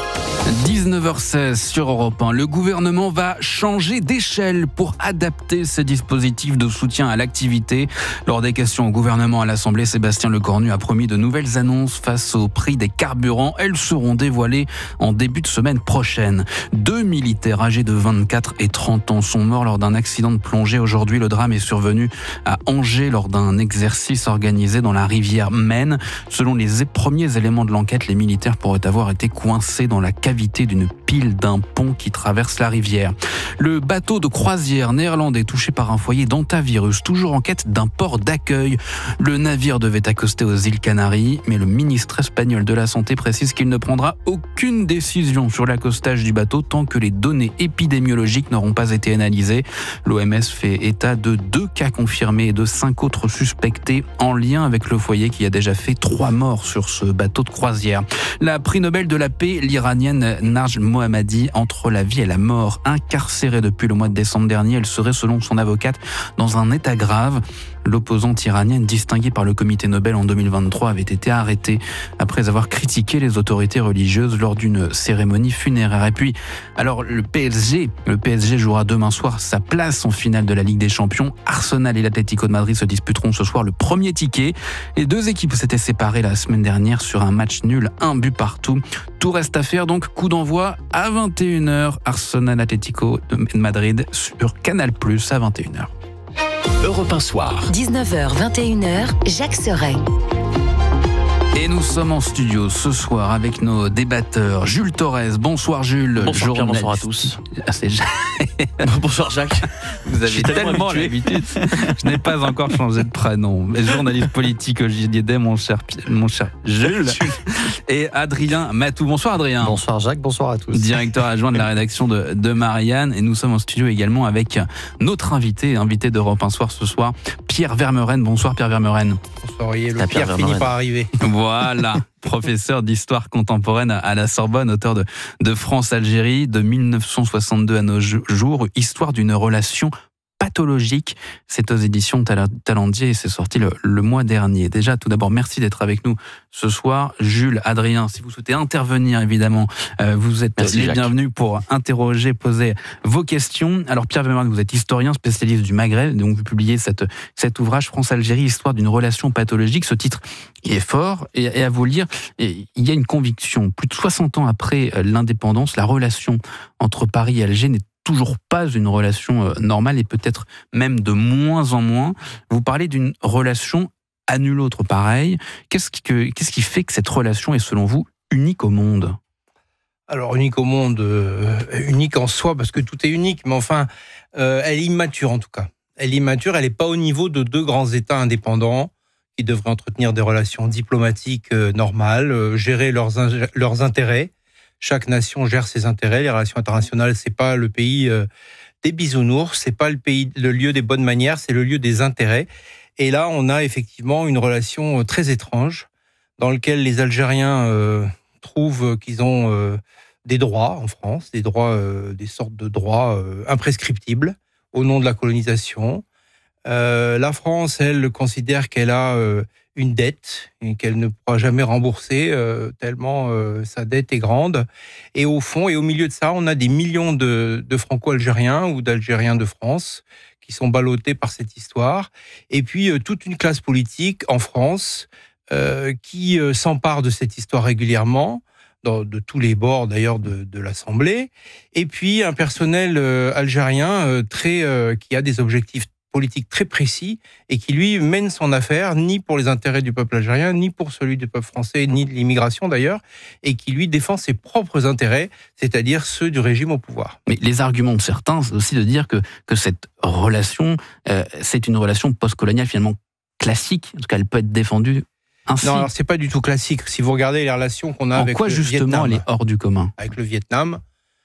19h16 sur Europe 1. Le gouvernement va changer d'échelle pour adapter ses dispositifs de soutien à l'activité. Lors des questions au gouvernement à l'Assemblée, Sébastien Lecornu a promis de nouvelles annonces face au prix des carburants. Elles seront dévoilées en début de semaine prochaine. 2 militaires âgés de 24 et 30 ans sont morts lors d'un accident de plongée. Aujourd'hui, le drame est survenu à Angers lors d'un exercice organisé dans la rivière Maine. Selon les premiers éléments de l'enquête, les militaires pourraient avoir été coincés dans la cavité d'une pile d'un pont qui traverse la rivière. Le bateau de croisière néerlandais touché par un foyer d'hantavirus, toujours en quête d'un port d'accueil. Le navire devait accoster aux îles Canaries, mais le ministre espagnol de la Santé précise qu'il ne prendra aucune décision sur l'accostage du bateau tant que les données épidémiologiques n'auront pas été analysées. L'OMS fait état de 2 cas confirmés et de 5 autres suspectés en lien avec le foyer qui a déjà fait 3 morts sur ce bateau de croisière. La prix Nobel de la paix, l'Iranienne Narj Mohammadi, entre la vie et la mort. Incarcérée depuis le mois de décembre dernier, elle serait, selon son avocate, dans un état grave. L'opposante iranienne, distinguée par le comité Nobel en 2023, avait été arrêtée après avoir critiqué les autorités religieuses lors d'une cérémonie funéraire. Et puis, alors le PSG jouera demain soir sa place en finale de la Ligue des Champions. Arsenal et l'Atlético de Madrid se disputeront ce soir le premier ticket. Les 2 équipes s'étaient séparées la semaine dernière sur un match nul, 1 but partout. Tout reste à faire, donc coup d'envoi à 21h. Arsenal-Atlético de Madrid sur Canal+ à 21h. Europe 1 Soir. 19h, 21h, Jacques Serret. Et nous sommes en studio ce soir avec nos débatteurs. Jules Torres, bonsoir Jules. Bonsoir Pierre, bonsoir à tous. Bonsoir Jacques. Vous avez tellement l'habitude. Je n'ai pas encore changé de prénom. Mais journaliste politique au JDD, mon cher Jules. Et Adrien Matou. Bonsoir Adrien. Bonsoir Jacques, bonsoir à tous. Directeur adjoint de la rédaction de Marianne. Et nous sommes en studio également avec notre invité d'Europe 1 Soir ce soir, Pierre Vermeuren. Bonsoir Pierre Vermeuren. Bonsoir, le Pierre finit par arriver. Voilà, professeur d'histoire contemporaine à la Sorbonne, auteur de France-Algérie, de 1962 à nos jours, histoire d'une relation pathologique. C'est aux éditions Talendier et c'est sorti le mois dernier. Déjà, tout d'abord, merci d'être avec nous ce soir. Jules, Adrien, si vous souhaitez intervenir, évidemment, vous êtes les bienvenus pour interroger, poser vos questions. Alors, Pierre Vermeuren, vous êtes historien, spécialiste du Maghreb, donc vous publiez cet ouvrage France-Algérie, histoire d'une relation pathologique. Ce titre est fort et à vous lire, il y a une conviction. Plus de 60 ans après l'indépendance, la relation entre Paris et Alger n'est toujours pas une relation normale et peut-être même de moins en moins. Vous parlez d'une relation à nul autre pareil. Qu'est-ce qui fait que cette relation est, selon vous, unique au monde ? Alors, unique au monde, unique en soi, parce que tout est unique, mais enfin, elle est immature en tout cas. Elle est immature, elle n'est pas au niveau de deux grands États indépendants qui devraient entretenir des relations diplomatiques normales, gérer leurs intérêts. Chaque nation gère ses intérêts. Les relations internationales, c'est pas le pays des bisounours, c'est pas le lieu des bonnes manières, c'est le lieu des intérêts. Et là, on a effectivement une relation très étrange dans laquelle les Algériens trouvent qu'ils ont des droits en France, des sortes de droits imprescriptibles au nom de la colonisation. La France, elle, considère qu'elle a une dette et qu'elle ne pourra jamais rembourser tellement sa dette est grande. Et au fond, et au milieu de ça, on a des millions de Franco-Algériens ou d'Algériens de France qui sont ballottés par cette histoire. Et puis, toute une classe politique en France qui s'empare de cette histoire régulièrement, de tous les bords d'ailleurs de l'Assemblée. Et puis, un personnel algérien qui a des objectifs politique très précis et qui, lui, mène son affaire ni pour les intérêts du peuple algérien, ni pour celui du peuple français, ni de l'immigration d'ailleurs, et qui, lui, défend ses propres intérêts, c'est-à-dire ceux du régime au pouvoir. Mais les arguments de certains, c'est aussi de dire que cette relation, c'est une relation post-coloniale finalement classique, en tout cas elle peut être défendue ainsi. Non, alors c'est pas du tout classique. Si vous regardez les relations qu'on a avec le Vietnam... En quoi justement elle est hors du commun ? Avec le Vietnam,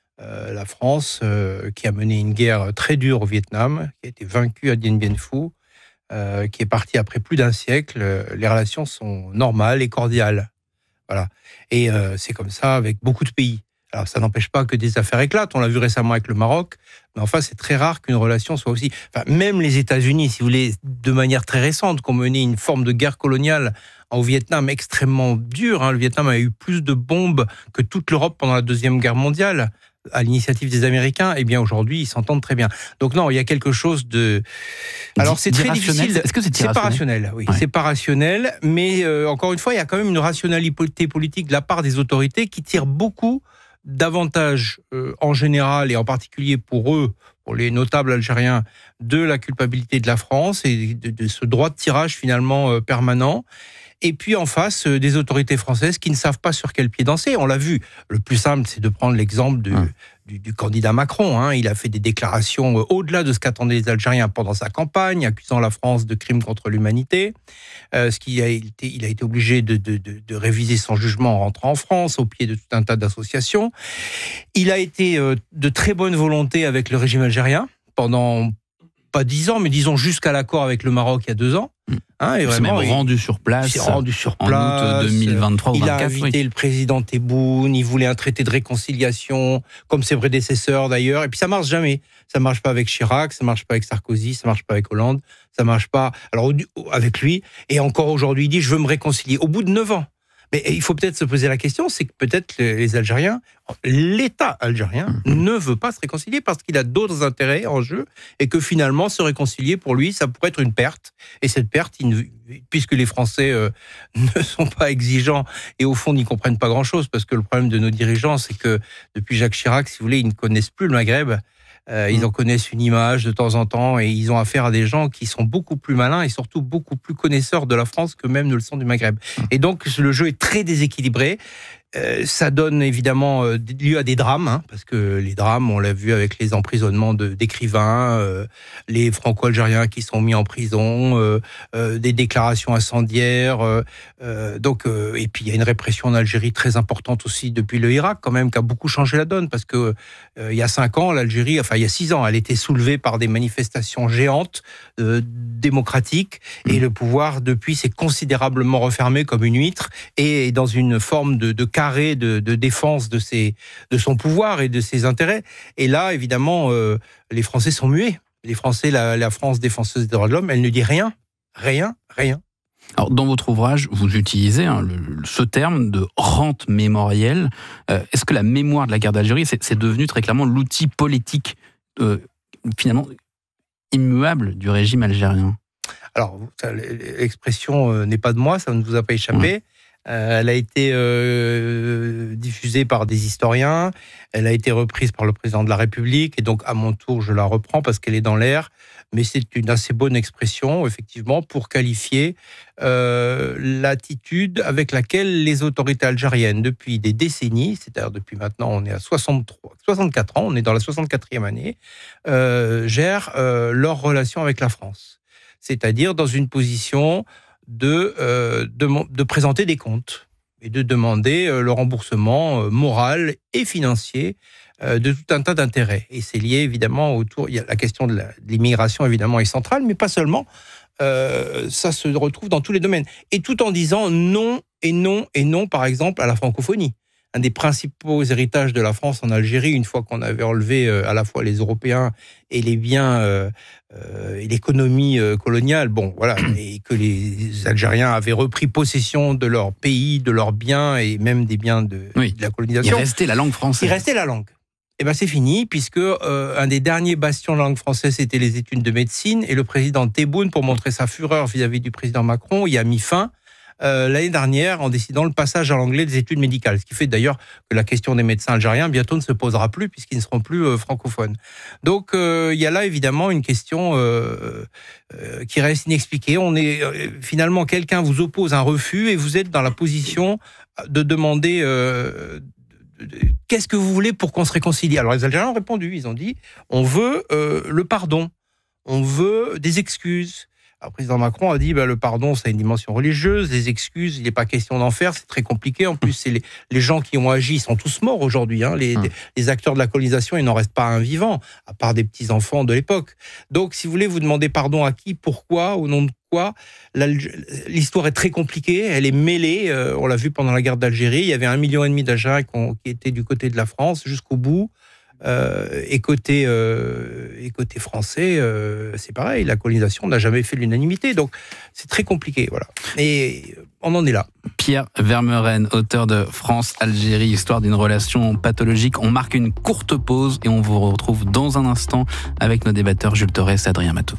la France, qui a mené une guerre très dure au Vietnam, qui a été vaincue à Dien Bien Phu, qui est partie après plus d'un siècle, les relations sont normales et cordiales. Voilà. Et c'est comme ça avec beaucoup de pays. Alors ça n'empêche pas que des affaires éclatent, on l'a vu récemment avec le Maroc, mais enfin c'est très rare qu'une relation soit aussi... Enfin, même les États-Unis, si vous voulez, de manière très récente, qui ont mené une forme de guerre coloniale au Vietnam extrêmement dure. Le Vietnam a eu plus de bombes que toute l'Europe pendant la Deuxième Guerre mondiale, à l'initiative des Américains. Eh bien aujourd'hui, ils s'entendent très bien. Donc non, il y a quelque chose de... Alors c'est très difficile. Est-ce que c'est pas rationnel? Oui, ouais. C'est pas rationnel, mais encore une fois, il y a quand même une rationalité politique de la part des autorités qui tire beaucoup d'avantages en général et en particulier pour eux, pour les notables algériens, de la culpabilité de la France et de ce droit de tirage finalement permanent. Et puis en face, des autorités françaises qui ne savent pas sur quel pied danser. On l'a vu. Le plus simple, c'est de prendre l'exemple du candidat Macron. Il a fait des déclarations au-delà de ce qu'attendaient les Algériens pendant sa campagne, accusant la France de crimes contre l'humanité. Il a été obligé de réviser son jugement en rentrant en France, au pied de tout un tas d'associations. Il a été de très bonne volonté avec le régime algérien pendant pas 10 ans, mais disons jusqu'à l'accord avec le Maroc il y a 2 ans. Et vraiment, il s'est rendu sur place en août 2023 ou 2024. Il a invité le président Tebboune, il voulait un traité de réconciliation, comme ses prédécesseurs d'ailleurs, et puis ça marche jamais. Ça marche pas avec Chirac, ça marche pas avec Sarkozy, ça marche pas avec Hollande, ça marche pas alors avec lui, et encore aujourd'hui il dit « je veux me réconcilier » au bout de 9 ans. Mais il faut peut-être se poser la question, c'est que peut-être les Algériens, l'État algérien ne veut pas se réconcilier parce qu'il a d'autres intérêts en jeu et que finalement se réconcilier pour lui, ça pourrait être une perte. Et cette perte, puisque les Français ne sont pas exigeants et au fond n'y comprennent pas grand-chose, parce que le problème de nos dirigeants, c'est que depuis Jacques Chirac, si vous voulez, ils ne connaissent plus le Maghreb. Ils en connaissent une image de temps en temps et ils ont affaire à des gens qui sont beaucoup plus malins et surtout beaucoup plus connaisseurs de la France que même ne le sont du Maghreb. Et donc, le jeu est très déséquilibré. Ça donne évidemment lieu à des drames, parce que les drames, on l'a vu avec les emprisonnements d'écrivains, les franco-algériens qui sont mis en prison, des déclarations incendiaires. Et puis il y a une répression en Algérie très importante aussi depuis le Irak, quand même, qui a beaucoup changé la donne, parce que il y a 5 ans, l'Algérie, enfin il y a 6 ans, elle était soulevée par des manifestations géantes, démocratiques, et le pouvoir depuis s'est considérablement refermé comme une huître et dans une forme de carré de défense de son pouvoir et de ses intérêts. Et là, évidemment, les Français sont muets. Les Français, la France défenseuse des droits de l'homme, elle ne dit rien. Rien. Alors, dans votre ouvrage, vous utilisez ce terme de rente mémorielle. Est-ce que la mémoire de la guerre d'Algérie, c'est devenu très clairement l'outil politique, finalement, immuable du régime algérien ? Alors, l'expression n'est pas de moi, ça ne vous a pas échappé. Elle a été diffusée par des historiens, elle a été reprise par le président de la République, et donc à mon tour je la reprends parce qu'elle est dans l'air, mais c'est une assez bonne expression effectivement pour qualifier l'attitude avec laquelle les autorités algériennes depuis des décennies, c'est-à-dire depuis maintenant on est à 64 ans, on est dans la 64e année, gèrent leur relation avec la France, c'est-à-dire dans une position de présenter des comptes et de demander le remboursement moral et financier de tout un tas d'intérêts. Et c'est lié évidemment il y a la question de l'immigration évidemment est centrale, mais pas seulement. Ça se retrouve dans tous les domaines. Et tout en disant non et non et non, par exemple, à la francophonie. Un des principaux héritages de la France en Algérie, une fois qu'on avait enlevé à la fois les Européens et les biens et l'économie coloniale, et que les Algériens avaient repris possession de leur pays, de leurs biens et même des biens de la colonisation. Il restait la langue française. Il restait la langue. Et bien c'est fini, puisque un des derniers bastions de la langue française, c'était les études de médecine, et le président Tebboune, pour montrer sa fureur vis-à-vis du président Macron, y a mis fin l'année dernière en décidant le passage à l'anglais des études médicales. Ce qui fait d'ailleurs que la question des médecins algériens bientôt ne se posera plus puisqu'ils ne seront plus francophones. Donc il y a là évidemment une question qui reste inexpliquée. Finalement, quelqu'un vous oppose un refus et vous êtes dans la position de demander qu'est-ce que vous voulez pour qu'on se réconcilie. Alors les Algériens ont répondu, ils ont dit on veut le pardon, on veut des excuses. Alors, le président Macron a dit le pardon, ça a une dimension religieuse, les excuses, il n'est pas question d'en faire, c'est très compliqué. En plus, c'est les gens qui ont agi, ils sont tous morts aujourd'hui. Les acteurs de la colonisation, il n'en reste pas un vivant, à part des petits-enfants de l'époque. Donc, si vous voulez, vous demandez pardon à qui, pourquoi, au nom de quoi. L'histoire est très compliquée, elle est mêlée. On l'a vu pendant la guerre d'Algérie, il y avait 1,5 million d'Algériens qui étaient du côté de la France jusqu'au bout. Et côté français, c'est pareil, la colonisation n'a jamais fait l'unanimité, donc c'est très compliqué, voilà. Et on en est là. Pierre Vermeren, auteur de France-Algérie, histoire d'une relation pathologique. On marque une courte pause et on vous retrouve dans un instant avec nos débatteurs Jules Torres et Adrien Matou.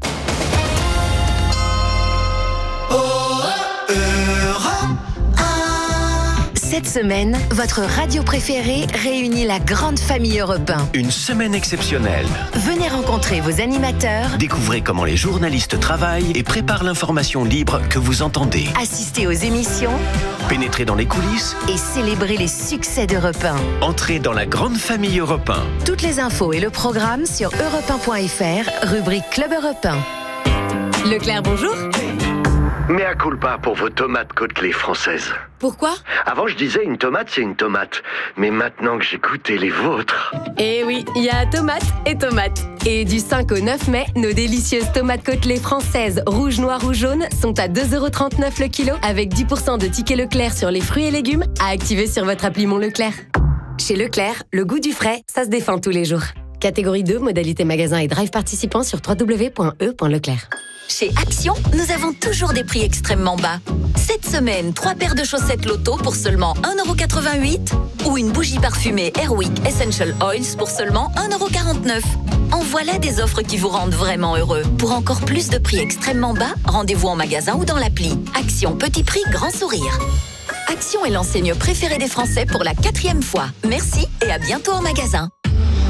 Cette semaine, votre radio préférée réunit la grande famille Europe 1. Une semaine exceptionnelle. Venez rencontrer vos animateurs. Découvrez comment les journalistes travaillent et préparent l'information libre que vous entendez. Assistez aux émissions. Pénétrez dans les coulisses. Et célébrez les succès d'Europe 1. Entrez dans la grande famille Europe 1. Toutes les infos et le programme sur europe1.fr, rubrique Club Europe 1. Leclerc, bonjour. Mea culpa pour vos tomates côtelées françaises. Pourquoi ? Avant, je disais une tomate, c'est une tomate. Mais maintenant que j'ai goûté les vôtres... Eh oui, il y a tomate et tomate. Et du 5 au 9 mai, nos délicieuses tomates côtelées françaises, rouge, noir ou jaune, sont à 2,39€ le kilo, avec 10% de tickets Leclerc sur les fruits et légumes, à activer sur votre appli Mon Leclerc. Chez Leclerc, le goût du frais, ça se défend tous les jours. Catégorie 2, modalité magasin et drive participant sur www.e.leclerc. Chez Action, nous avons toujours des prix extrêmement bas. Cette semaine, 3 paires de chaussettes Lotto pour seulement 1,88€ ou une bougie parfumée Airwick Essential Oils pour seulement 1,49€. En voilà des offres qui vous rendent vraiment heureux. Pour encore plus de prix extrêmement bas, rendez-vous en magasin ou dans l'appli. Action, petit prix, grand sourire. Action est l'enseigne préférée des Français pour la 4e fois. Merci et à bientôt en magasin.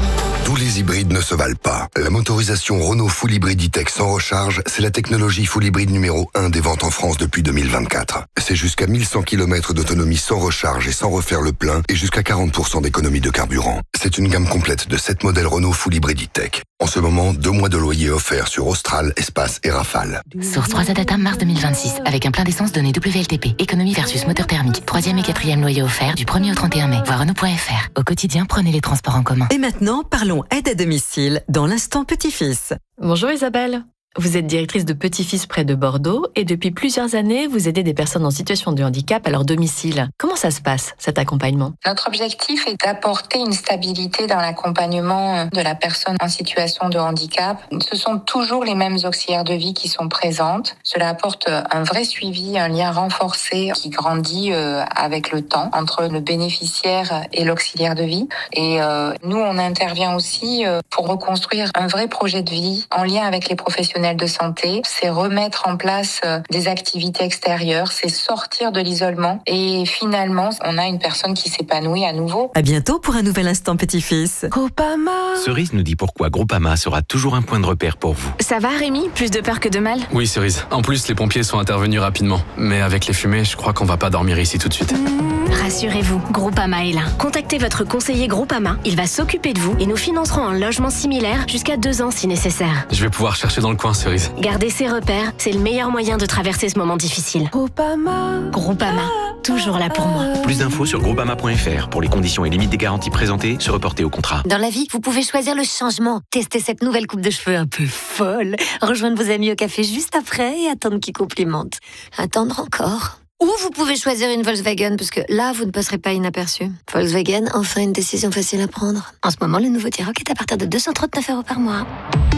Tous les hybrides ne se valent pas. La motorisation Renault Full Hybrid E-Tech sans recharge, c'est la technologie Full Hybrid numéro 1 des ventes en France depuis 2024. C'est jusqu'à 1100 km d'autonomie sans recharge et sans refaire le plein et jusqu'à 40% d'économie de carburant. C'est une gamme complète de 7 modèles Renault Full Hybrid E-Tech. En ce moment, 2 mois de loyer offerts sur Austral, Espace et Rafale. Source 3 Adata mars 2026, avec un plein d'essence donné WLTP. Économie versus moteur thermique. 3e et 4e loyer offert du 1er au 31 mai. Voir Renault.fr. Au quotidien, prenez les transports en commun. Et maintenant, parlons aide à domicile dans l'instant petit-fils. Bonjour Isabelle. Vous êtes directrice de Petit-Fils près de Bordeaux et depuis plusieurs années, vous aidez des personnes en situation de handicap à leur domicile. Comment ça se passe, cet accompagnement ? Notre objectif est d'apporter une stabilité dans l'accompagnement de la personne en situation de handicap. Ce sont toujours les mêmes auxiliaires de vie qui sont présentes. Cela apporte un vrai suivi, un lien renforcé qui grandit avec le temps entre le bénéficiaire et l'auxiliaire de vie. Et nous, on intervient aussi pour reconstruire un vrai projet de vie en lien avec les professionnels de santé, c'est remettre en place des activités extérieures, c'est sortir de l'isolement et finalement, on a une personne qui s'épanouit à nouveau. À bientôt pour un nouvel instant petit-fils. Groupama. Cerise nous dit pourquoi Groupama sera toujours un point de repère pour vous. Ça va Rémi ? Plus de peur que de mal ? Oui Cerise, en plus les pompiers sont intervenus rapidement. Mais avec les fumées, je crois qu'on va pas dormir ici tout de suite. Rassurez-vous, Groupama est là. Contactez votre conseiller Groupama, il va s'occuper de vous et nous financerons un logement similaire jusqu'à 2 ans si nécessaire. Je vais pouvoir chercher dans le coin Cerise. Garder ses repères, c'est le meilleur moyen de traverser ce moment difficile. Groupama, toujours là pour moi. Plus d'infos sur groupama.fr pour les conditions et limites des garanties présentées, se reporter au contrat. Dans la vie, vous pouvez choisir le changement. Tester cette nouvelle coupe de cheveux un peu folle. Rejoindre vos amis au café juste après et attendre qu'ils complimentent. Attendre encore. Ou vous pouvez choisir une Volkswagen, parce que là, vous ne passerez pas inaperçu. Volkswagen, enfin une décision facile à prendre. En ce moment, le nouveau T-Roc est à partir de 239 € par mois.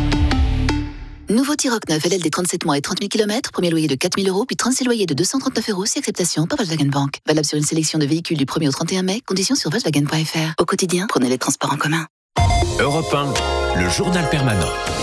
Nouveau T-Roc 9, LLD 37 mois et 30 000 km, premier loyer de 4 000 €, puis 36 loyers de 239 € si acceptation par Volkswagen Bank. Valable sur une sélection de véhicules du 1er au 31 mai, conditions sur Volkswagen.fr. Au quotidien, prenez les transports en commun. Europe 1, le journal permanent.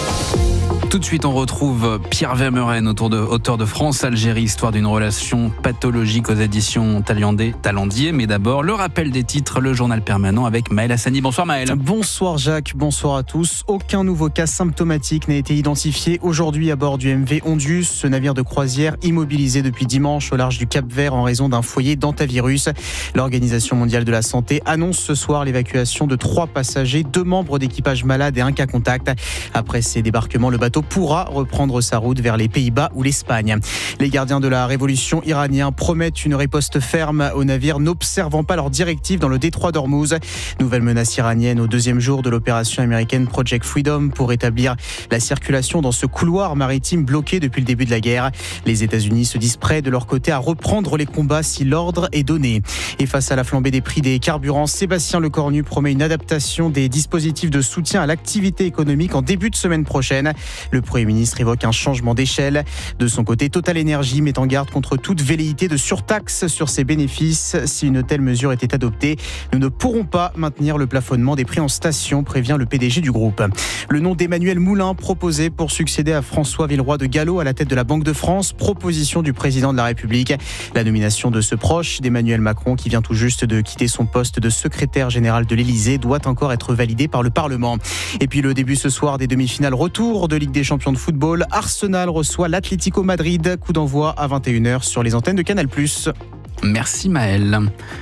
Tout de suite, on retrouve Pierre Vermeuren, auteur de France-Algérie, histoire d'une relation pathologique aux éditions Talendier. Mais d'abord, le rappel des titres, le journal permanent avec Maël Hassani. Bonsoir Maël. Bonsoir Jacques, bonsoir à tous. Aucun nouveau cas symptomatique n'a été identifié aujourd'hui à bord du MV Ondius, ce navire de croisière immobilisé depuis dimanche au large du Cap-Vert en raison d'un foyer d'hantavirus. L'Organisation mondiale de la santé annonce ce soir l'évacuation de 3 passagers, 2 membres d'équipage malades et 1 cas contact. Après ces débarquements, le bateau pourra reprendre sa route vers les Pays-Bas ou l'Espagne. Les gardiens de la révolution iraniens promettent une riposte ferme aux navires n'observant pas leurs directives dans le détroit d'Ormuz. Nouvelle menace iranienne au 2e jour de l'opération américaine Project Freedom pour établir la circulation dans ce couloir maritime bloqué depuis le début de la guerre. Les États-Unis se disent prêts de leur côté à reprendre les combats si l'ordre est donné. Et face à la flambée des prix des carburants, Sébastien Lecornu promet une adaptation des dispositifs de soutien à l'activité économique en début de semaine prochaine. Le Premier ministre évoque un changement d'échelle. De son côté, Total Energy met en garde contre toute velléité de surtaxe sur ses bénéfices. Si une telle mesure était adoptée, nous ne pourrons pas maintenir le plafonnement des prix en station, prévient le PDG du groupe. Le nom d'Emmanuel Moulin proposé pour succéder à François Villeroy de Galhau à la tête de la Banque de France, proposition du président de la République. La nomination de ce proche d'Emmanuel Macron, qui vient tout juste de quitter son poste de secrétaire général de l'Élysée, doit encore être validée par le Parlement. Et puis le début ce soir des demi-finales retour de Ligue des Champions de football. Arsenal reçoit l'Atlético Madrid. Coup d'envoi à 21h sur les antennes de Canal+. Merci Maël.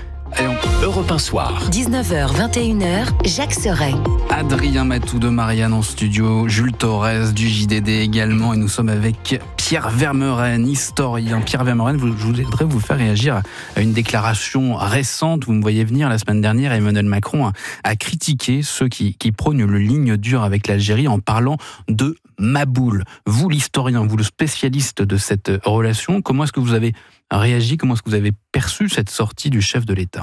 Europe 1 soir. 19h, 21h, Jacques Serret. Adrien Matou de Marianne en studio, Jules Torres du JDD également, et nous sommes avec Pierre Vermeuren, historien. Pierre Vermeuren, je voudrais vous faire réagir à une déclaration récente. Vous me voyez venir la semaine dernière, Emmanuel Macron a critiqué ceux qui prônent le ligne dure avec l'Algérie en parlant de Maboule. Vous, l'historien, vous le spécialiste de cette relation, comment est-ce que vous avez réagi, comment est-ce que vous avez perçu cette sortie du chef de l'État ?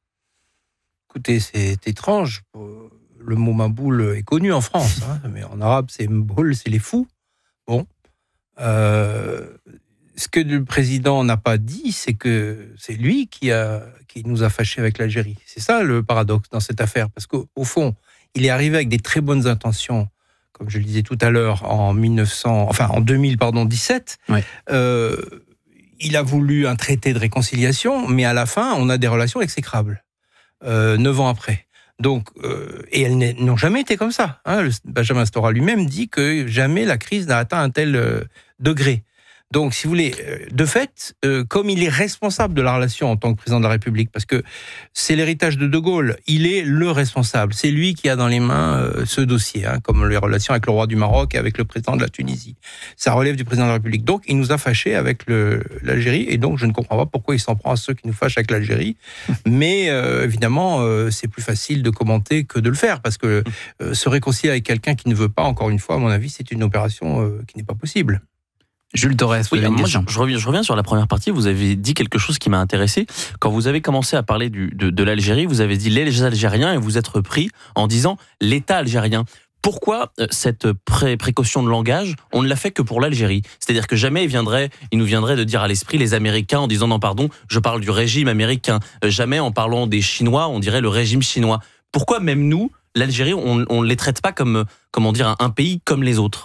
Écoutez, c'est étrange. Le mot Maboule est connu en France, mais en arabe, c'est Maboule, c'est les fous. Bon. Ce que le président n'a pas dit, c'est que c'est lui qui nous a fâchés avec l'Algérie. C'est ça le paradoxe dans cette affaire, parce qu'au fond, il est arrivé avec des très bonnes intentions, comme je le disais tout à l'heure, en 2017. Ouais. Il a voulu un traité de réconciliation, mais à la fin, on a des relations exécrables, 9 ans après. Donc, et elles n'ont jamais été comme ça. Hein. Benjamin Stora lui-même dit que jamais la crise n'a atteint un tel degré. Donc, si vous voulez, de fait, comme il est responsable de la relation en tant que président de la République, parce que c'est l'héritage de De Gaulle, il est le responsable. C'est lui qui a dans les mains ce dossier, hein, comme les relations avec le roi du Maroc et avec le président de la Tunisie. Ça relève du président de la République. Donc, il nous a fâchés avec l'Algérie, et donc je ne comprends pas pourquoi il s'en prend à ceux qui nous fâchent avec l'Algérie. Mais évidemment, c'est plus facile de commenter que de le faire, parce que se réconcilier avec quelqu'un qui ne veut pas, encore une fois, à mon avis, c'est une opération qui n'est pas possible. Jules Torres, oui, moi, je reviens sur la première partie. Vous avez dit quelque chose qui m'a intéressé. Quand vous avez commencé à parler de l'Algérie, vous avez dit les Algériens et vous êtes repris en disant l'État algérien. Pourquoi cette précaution de langage, on ne l'a fait que pour l'Algérie? C'est-à-dire que jamais il nous viendrait de dire à l'esprit les Américains en disant non pardon, je parle du régime américain. Jamais en parlant des Chinois, on dirait le régime chinois. Pourquoi même nous, l'Algérie, on ne les traite pas comme, comment dire, un pays comme les autres?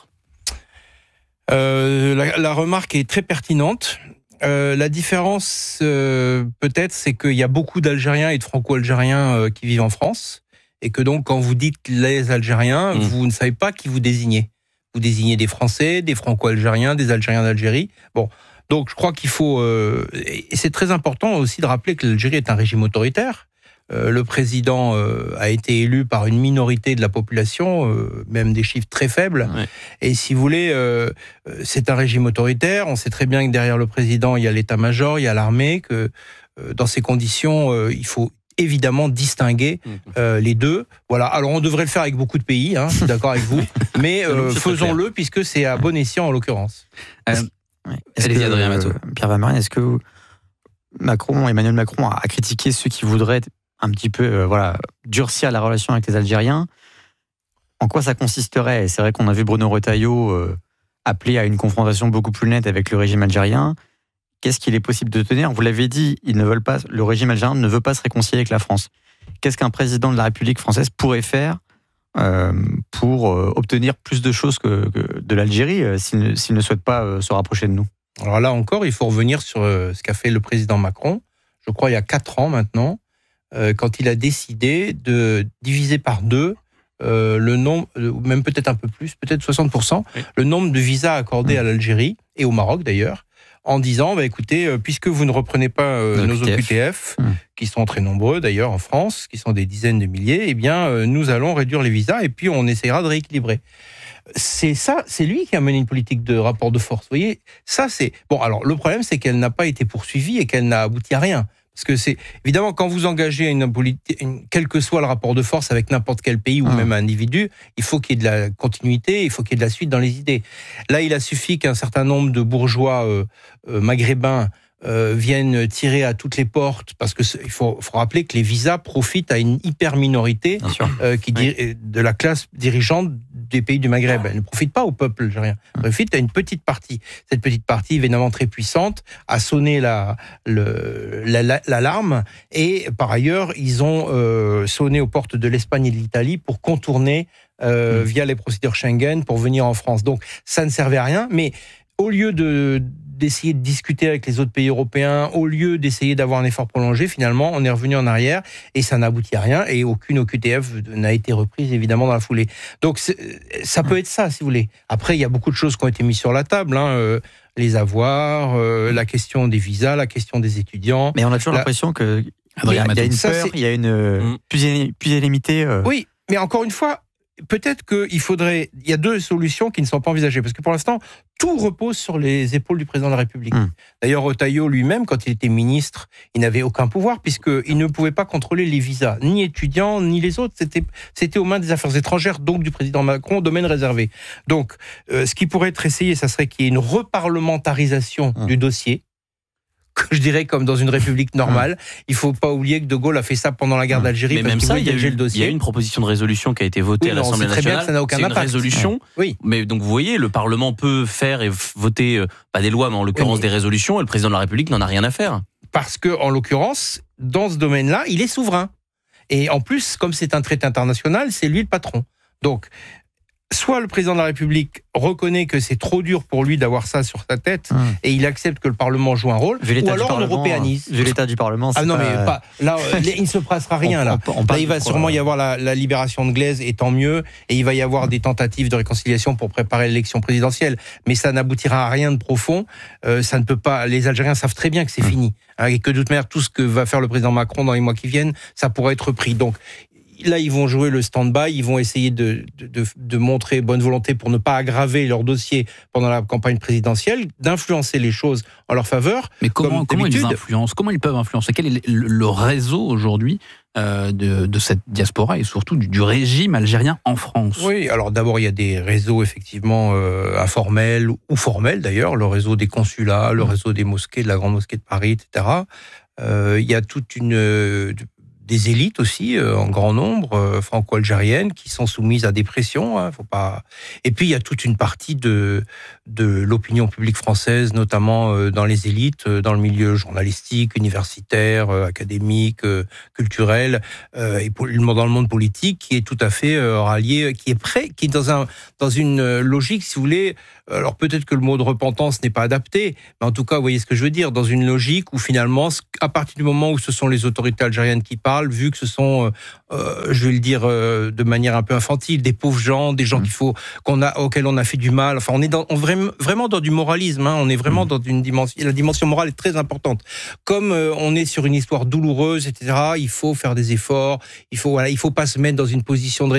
La remarque est très pertinente. La différence, peut-être, c'est qu'il y a beaucoup d'Algériens et de Franco-Algériens qui vivent en France, et que donc, quand vous dites les Algériens, vous ne savez pas qui vous désignez. Vous désignez des Français, des Franco-Algériens, des Algériens d'Algérie. Bon, donc je crois qu'il faut... et c'est très important aussi de rappeler que l'Algérie est un régime autoritaire. Le président a été élu par une minorité de la population, même des chiffres très faibles. Ouais. Et si vous voulez, c'est un régime autoritaire. On sait très bien que derrière le président, il y a l'état-major, il y a l'armée, que dans ces conditions, il faut évidemment distinguer les deux. Voilà. Alors, on devrait le faire avec beaucoup de pays, hein, je suis d'accord avec vous, mais faisons-le puisque c'est à bon escient en l'occurrence. Allez-y, Adrien Matteau. Pierre Vermeren, est-ce que Emmanuel Macron a critiqué ceux qui voudraient un petit peu durcir la relation avec les Algériens? En quoi ça consisterait? C'est vrai qu'on a vu Bruno Retailleau appeler à une confrontation beaucoup plus nette avec le régime algérien. Qu'est-ce qu'il est possible de tenir? Vous l'avez dit, le régime algérien ne veut pas se réconcilier avec la France. Qu'est-ce qu'un président de la République française pourrait faire pour obtenir plus de choses que de l'Algérie s'il ne souhaite pas se rapprocher de nous? Alors là encore, il faut revenir sur ce qu'a fait le président Macron, je crois il y a 4 ans maintenant, quand il a décidé de diviser par 2 le nombre, même peut-être un peu plus, peut-être 60%, le nombre de visas accordés à l'Algérie, et au Maroc d'ailleurs, en disant, écoutez, puisque vous ne reprenez pas nos OQTF, qui sont très nombreux d'ailleurs en France, qui sont des dizaines de milliers, eh bien nous allons réduire les visas et puis on essaiera de rééquilibrer. C'est lui qui a mené une politique de rapport de force. Vous voyez, ça c'est... Bon, alors le problème c'est qu'elle n'a pas été poursuivie et qu'elle n'a abouti à rien. Parce que c'est évidemment quand vous engagez une politique, quel que soit le rapport de force avec n'importe quel pays ou même un individu, il faut qu'il y ait de la continuité, il faut qu'il y ait de la suite dans les idées. Là, il a suffi qu'un certain nombre de bourgeois maghrébins viennent tirer à toutes les portes, parce que il faut rappeler que les visas profitent à une hyper minorité de la classe dirigeante des pays du Maghreb. Elle ne profite pas au peuple algérien, elle profite à une petite partie. Cette petite partie, évidemment très puissante, a sonné l'alarme, et par ailleurs, ils ont sonné aux portes de l'Espagne et de l'Italie pour contourner via les procédures Schengen pour venir en France. Donc ça ne servait à rien, mais au lieu d'essayer de discuter avec les autres pays européens, au lieu d'essayer d'avoir un effort prolongé, finalement, on est revenu en arrière et ça n'a abouti à rien, et aucune OQTF n'a été reprise, évidemment, dans la foulée. Donc, ça peut être ça, si vous voulez. Après, il y a beaucoup de choses qui ont été mises sur la table, les avoirs, la question des visas, la question des étudiants. Mais on a toujours l'impression qu'il y a une peur, il y a une pusillanimité. Oui, mais encore une fois, peut-être qu'il faudrait... Il y a 2 solutions qui ne sont pas envisagées, parce que pour l'instant, tout repose sur les épaules du président de la République. D'ailleurs, Retailleau lui-même, quand il était ministre, il n'avait aucun pouvoir, puisqu'il ne pouvait pas contrôler les visas, ni étudiants, ni les autres. C'était aux mains des affaires étrangères, donc du président Macron, domaine réservé. Donc, ce qui pourrait être essayé, ça serait qu'il y ait une reparlementarisation du dossier, que je dirais comme dans une république normale. Il ne faut pas oublier que De Gaulle a fait ça pendant la guerre d'Algérie. Mais même ça, il y a eu une proposition de résolution qui a été votée à l'Assemblée nationale. Bien que ça n'a aucun impact. C'est une résolution. Oui. Mais donc vous voyez, le Parlement peut faire et voter, pas des lois, mais en l'occurrence des résolutions, et le président de la République n'en a rien à faire. Parce que, en l'occurrence, dans ce domaine-là, il est souverain. Et en plus, comme c'est un traité international, c'est lui le patron. Donc, soit le président de la République reconnaît que c'est trop dur pour lui d'avoir ça sur sa tête et il accepte que le Parlement joue un rôle, ou alors on européanise. Vu l'état du Parlement, c'est non, mais pas, là, il ne se passera rien. Là, il va sûrement y avoir la libération de Glaise, et tant mieux, et il va y avoir des tentatives de réconciliation pour préparer l'élection présidentielle, mais ça n'aboutira à rien de profond. Ça ne peut pas. Les Algériens savent très bien que c'est fini, et que de toute manière, tout ce que va faire le président Macron dans les mois qui viennent, ça pourrait être pris. Donc, là, ils vont jouer le stand-by, ils vont essayer de montrer bonne volonté pour ne pas aggraver leur dossier pendant la campagne présidentielle, d'influencer les choses en leur faveur. Mais comment ils influencent ? Comment ils peuvent influencer ? Quel est le réseau aujourd'hui de cette diaspora et surtout du régime algérien en France ? Oui, alors d'abord, il y a des réseaux effectivement informels ou formels d'ailleurs, le réseau des consulats, le réseau des mosquées, de la Grande Mosquée de Paris, etc. Il y a toute des élites aussi, en grand nombre, franco-algériennes, qui sont soumises à des pressions. Faut pas. Et puis il y a toute une partie de l'opinion publique française, notamment dans les élites, dans le milieu journalistique, universitaire, académique, culturel, et dans le monde politique, qui est tout à fait rallié, qui est prêt, qui est dans une logique, si vous voulez. Alors peut-être que le mot de repentance n'est pas adapté, mais en tout cas, vous voyez ce que je veux dire, dans une logique où finalement, à partir du moment où ce sont les autorités algériennes qui parlent, vu que ce sont, je vais le dire de manière un peu infantile, des pauvres gens, des gens auxquels on a fait du mal. Enfin, on est vraiment dans du moralisme. On est vraiment dans une dimension. La dimension morale est très importante. Comme on est sur une histoire douloureuse, etc. Il faut faire des efforts. Il faut pas se mettre dans une position de